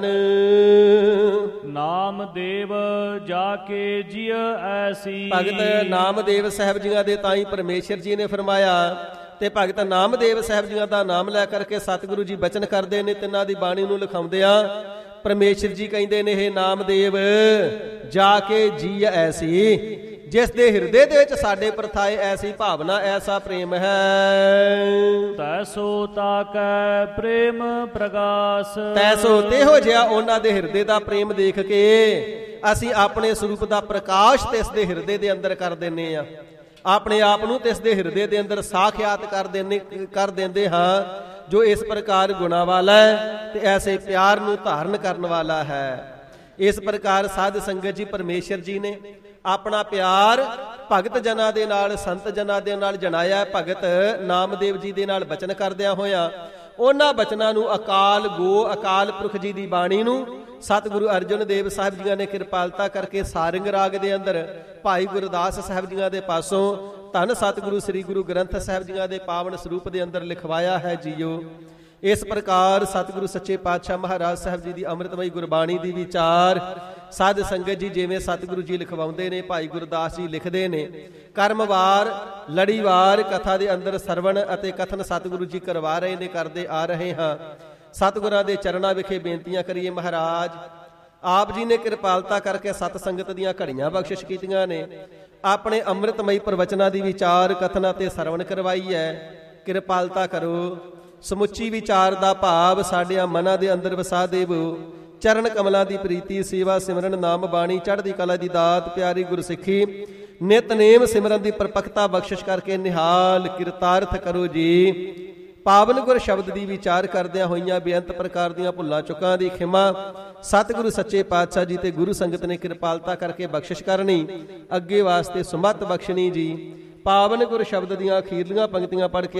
Speaker 1: ਨਾਮਦੇਵ ਜਾ ਕੇ ਜਿය ਐਸੀ,
Speaker 2: ਭਗਤ ਨਾਮਦੇਵ ਸਾਹਿਬ ਜੀਆਂ ਦੇ ਤਾਂ ਹੀ ਪਰਮੇਸ਼ਰ ਜੀ ਨੇ ਫਰਮਾਇਆ। ਤੇ ਭਗਤ ਨਾਮਦੇਵ ਸਾਹਿਬ ਜੀਆਂ ਦਾ ਨਾਮ ਲੈ ਕਰਕੇ ਸਤਿਗੁਰੂ ਜੀ ਬਚਨ ਕਰਦੇ ਨੇ, ਤਿੰਨਾਂ ਦੀ ਬਾਣੀ ਨੂੰ ਲਿਖਾਉਂਦੇ ਆ। ਪਰਮੇਸ਼ਰ ਜੀ ਕਹਿੰਦੇ ਨੇ ਹੇ ਨਾਮਦੇਵ ਜਾ ਕੇ ਜੀ ਐਸੀ, ਜਿਸ ਦੇ ਹਿਰਦੇ ਦੇ ਵਿੱਚ ਸਾਡੇ ਪ੍ਰਥਾਏ ਐਸੀ ਭਾਵਨਾ ਐਸਾ ਪ੍ਰੇਮ ਹੈ।
Speaker 1: ਤੈਸੋ ਤਾਕੈ ਪ੍ਰੇਮ ਪ੍ਰਗਾਸ,
Speaker 2: ਤੈਸੋ ਤੇਹੋ ਜਿਹਾ ਉਹਨਾਂ ਦੇ ਹਿਰਦੇ ਦਾ ਪ੍ਰੇਮ ਦੇਖ ਕੇ ਅਸੀਂ ਆਪਣੇ ਸਰੂਪ ਦਾ ਪ੍ਰਕਾਸ਼ ਤੇ ਇਸ ਦੇ ਹਿਰਦੇ ਦੇ ਅੰਦਰ ਕਰ ਦਿੰਨੇ ਆ। ਆਪਣੇ ਆਪ ਨੂੰ ਤੇ ਇਸ ਦੇ ਹਿਰਦੇ ਦੇ ਅੰਦਰ ਸਾਖਿਆਤ ਕਰ ਦਿੰਦੇ ਹਾਂ, ਜੋ ਇਸ ਪ੍ਰਕਾਰ ਗੁਣਾ ਵਾਲਾ ਹੈ ਤੇ ਐਸੇ ਪਿਆਰ ਨੂੰ ਧਾਰਨ ਕਰਨ ਵਾਲਾ ਹੈ। ਇਸ ਪ੍ਰਕਾਰ ਸਾਧ ਸੰਗਤ ਜੀ ਪਰਮੇਸ਼ਰ ਜੀ ਨੇ ਆਪਣਾ ਪਿਆਰ ਭਗਤ ਜਨਾਂ ਦੇ ਨਾਲ, ਸੰਤ ਜਨਾਂ ਦੇ ਨਾਲ ਜਣਾਇਆ। ਭਗਤ ਨਾਮਦੇਵ ਜੀ ਦੇ ਨਾਲ ਬਚਨ ਕਰਦਿਆਂ ਹੋਇਆ ਉਹਨਾਂ ਬਚਨਾਂ ਨੂੰ ਅਕਾਲ ਗੋ ਅਕਾਲ ਪੁਰਖ ਜੀ ਦੀ ਬਾਣੀ ਨੂੰ ਸਤਿਗੁਰੂ ਅਰਜਨ ਦੇਵ ਸਾਹਿਬ ਜੀਆਂ ਨੇ ਕਿਰਪਾਲਤਾ ਕਰਕੇ ਸਾਰੰਗ ਰਾਗ ਦੇ ਅੰਦਰ ਭਾਈ ਗੁਰਦਾਸ ਸਾਹਿਬ ਜੀਆਂ ਦੇ ਪਾਸੋਂ ਧੰਨ ਸਤਿਗੁਰੂ ਸ੍ਰੀ ਗੁਰੂ ਗ੍ਰੰਥ ਸਾਹਿਬ ਜੀਆਂ ਦੇ ਪਾਵਨ ਸਰੂਪ ਦੇ ਅੰਦਰ ਲਿਖਵਾਇਆ ਹੈ ਜੀਓ। ਇਸ ਪ੍ਰਕਾਰ ਸਤਿਗੁਰੂ ਸੱਚੇ ਪਾਤਸ਼ਾਹ ਮਹਾਰਾਜ ਸਾਹਿਬ ਜੀ ਦੀ ਅੰਮ੍ਰਿਤਮਈ ਗੁਰਬਾਣੀ ਦੀ ਵਿਚਾਰ ਸਾਧ ਸੰਗਤ ਜੀ ਜਿਵੇਂ ਸਤਿਗੁਰੂ ਜੀ ਲਿਖਵਾਉਂਦੇ ਨੇ, ਭਾਈ ਗੁਰਦਾਸ ਜੀ ਲਿਖਦੇ ਨੇ। ਕਰਮਵਾਰ ਲੜੀਵਾਰ ਕਥਾ ਦੇ ਅੰਦਰ ਸਰਵਣ ਅਤੇ ਕਥਨ ਸਤਿਗੁਰੂ ਜੀ ਕਰਵਾ ਰਹੇ ਨੇ, ਕਰਦੇ ਆ ਰਹੇ ਹਾਂ। ਸਤਿਗੁਰਾਂ ਦੇ ਚਰਨਾਂ ਵਿਖੇ ਬੇਨਤੀਆਂ ਕਰੀਏ। ਮਹਾਰਾਜ ਆਪ ਜੀ ਨੇ ਕਿਰਪਾਲਤਾ ਕਰਕੇ ਸਤ ਸੰਗਤ ਦੀਆਂ ਘੜੀਆਂ ਬਖਸ਼ਿਸ਼ ਕੀਤੀਆਂ ਨੇ, ਆਪਣੇ ਅੰਮ੍ਰਿਤਮਈ ਪ੍ਰਵਚਨਾਂ ਦੀ ਵਿਚਾਰ ਕਥਨਾ ਤੇ ਸਰਵਣ ਕਰਵਾਈ ਹੈ। ਕਿਰਪਾਲਤਾ ਕਰੋ, ਸਮੁੱਚੀ ਵਿਚਾਰ ਦਾ ਭਾਵ ਸਾਡਿਆਂ ਮਨਾਂ ਦੇ ਅੰਦਰ ਵਸਾ ਦੇਵੋ। ਚਰਨ ਕਮਲਾਂ ਦੀ ਪ੍ਰੀਤੀ, ਸੇਵਾ ਸਿਮਰਨ, ਨਾਮ ਬਾਣੀ, ਚੜ੍ਹਦੀ ਕਲਾ ਦੀ ਦਾਤ, ਪਿਆਰੀ ਗੁਰਸਿੱਖੀ, ਨਿਤਨੇਮ ਸਿਮਰਨ ਦੀ ਪਰਪਕਤਾ ਬਖਸ਼ਿਸ਼ ਕਰਕੇ ਨਿਹਾਲ ਕਿਰਤਾਰਥ ਕਰੋ ਜੀ। ਪਾਵਨ ਗੁਰ ਸ਼ਬਦ ਦੀ ਵਿਚਾਰ ਕਰਦਿਆਂ ਹੋਈਆਂ ਬੇਅੰਤ ਪ੍ਰਕਾਰ ਦੀਆਂ ਭੁੱਲਾਂ ਚੁੱਕਾਂ ਦੀ ਖਿਮਾ ਸਤਿਗੁਰੂ ਸੱਚੇ ਪਾਤਸ਼ਾਹ ਜੀ ਤੇ ਗੁਰੂ ਸੰਗਤ ਨੇ ਕਿਰਪਾਲਤਾ ਕਰਕੇ ਬਖਸ਼ਿਸ਼ ਕਰਨੀ, ਅੱਗੇ ਵਾਸਤੇ ਸੁਮਤ ਬਖਸ਼ਣੀ ਜੀ। ਪਾਵਨ ਗੁਰ ਸ਼ਬਦ ਦੀਆਂ ਅਖੀਰਲੀਆਂ ਪੰਕਤੀਆਂ ਪੜ੍ਹ ਕੇ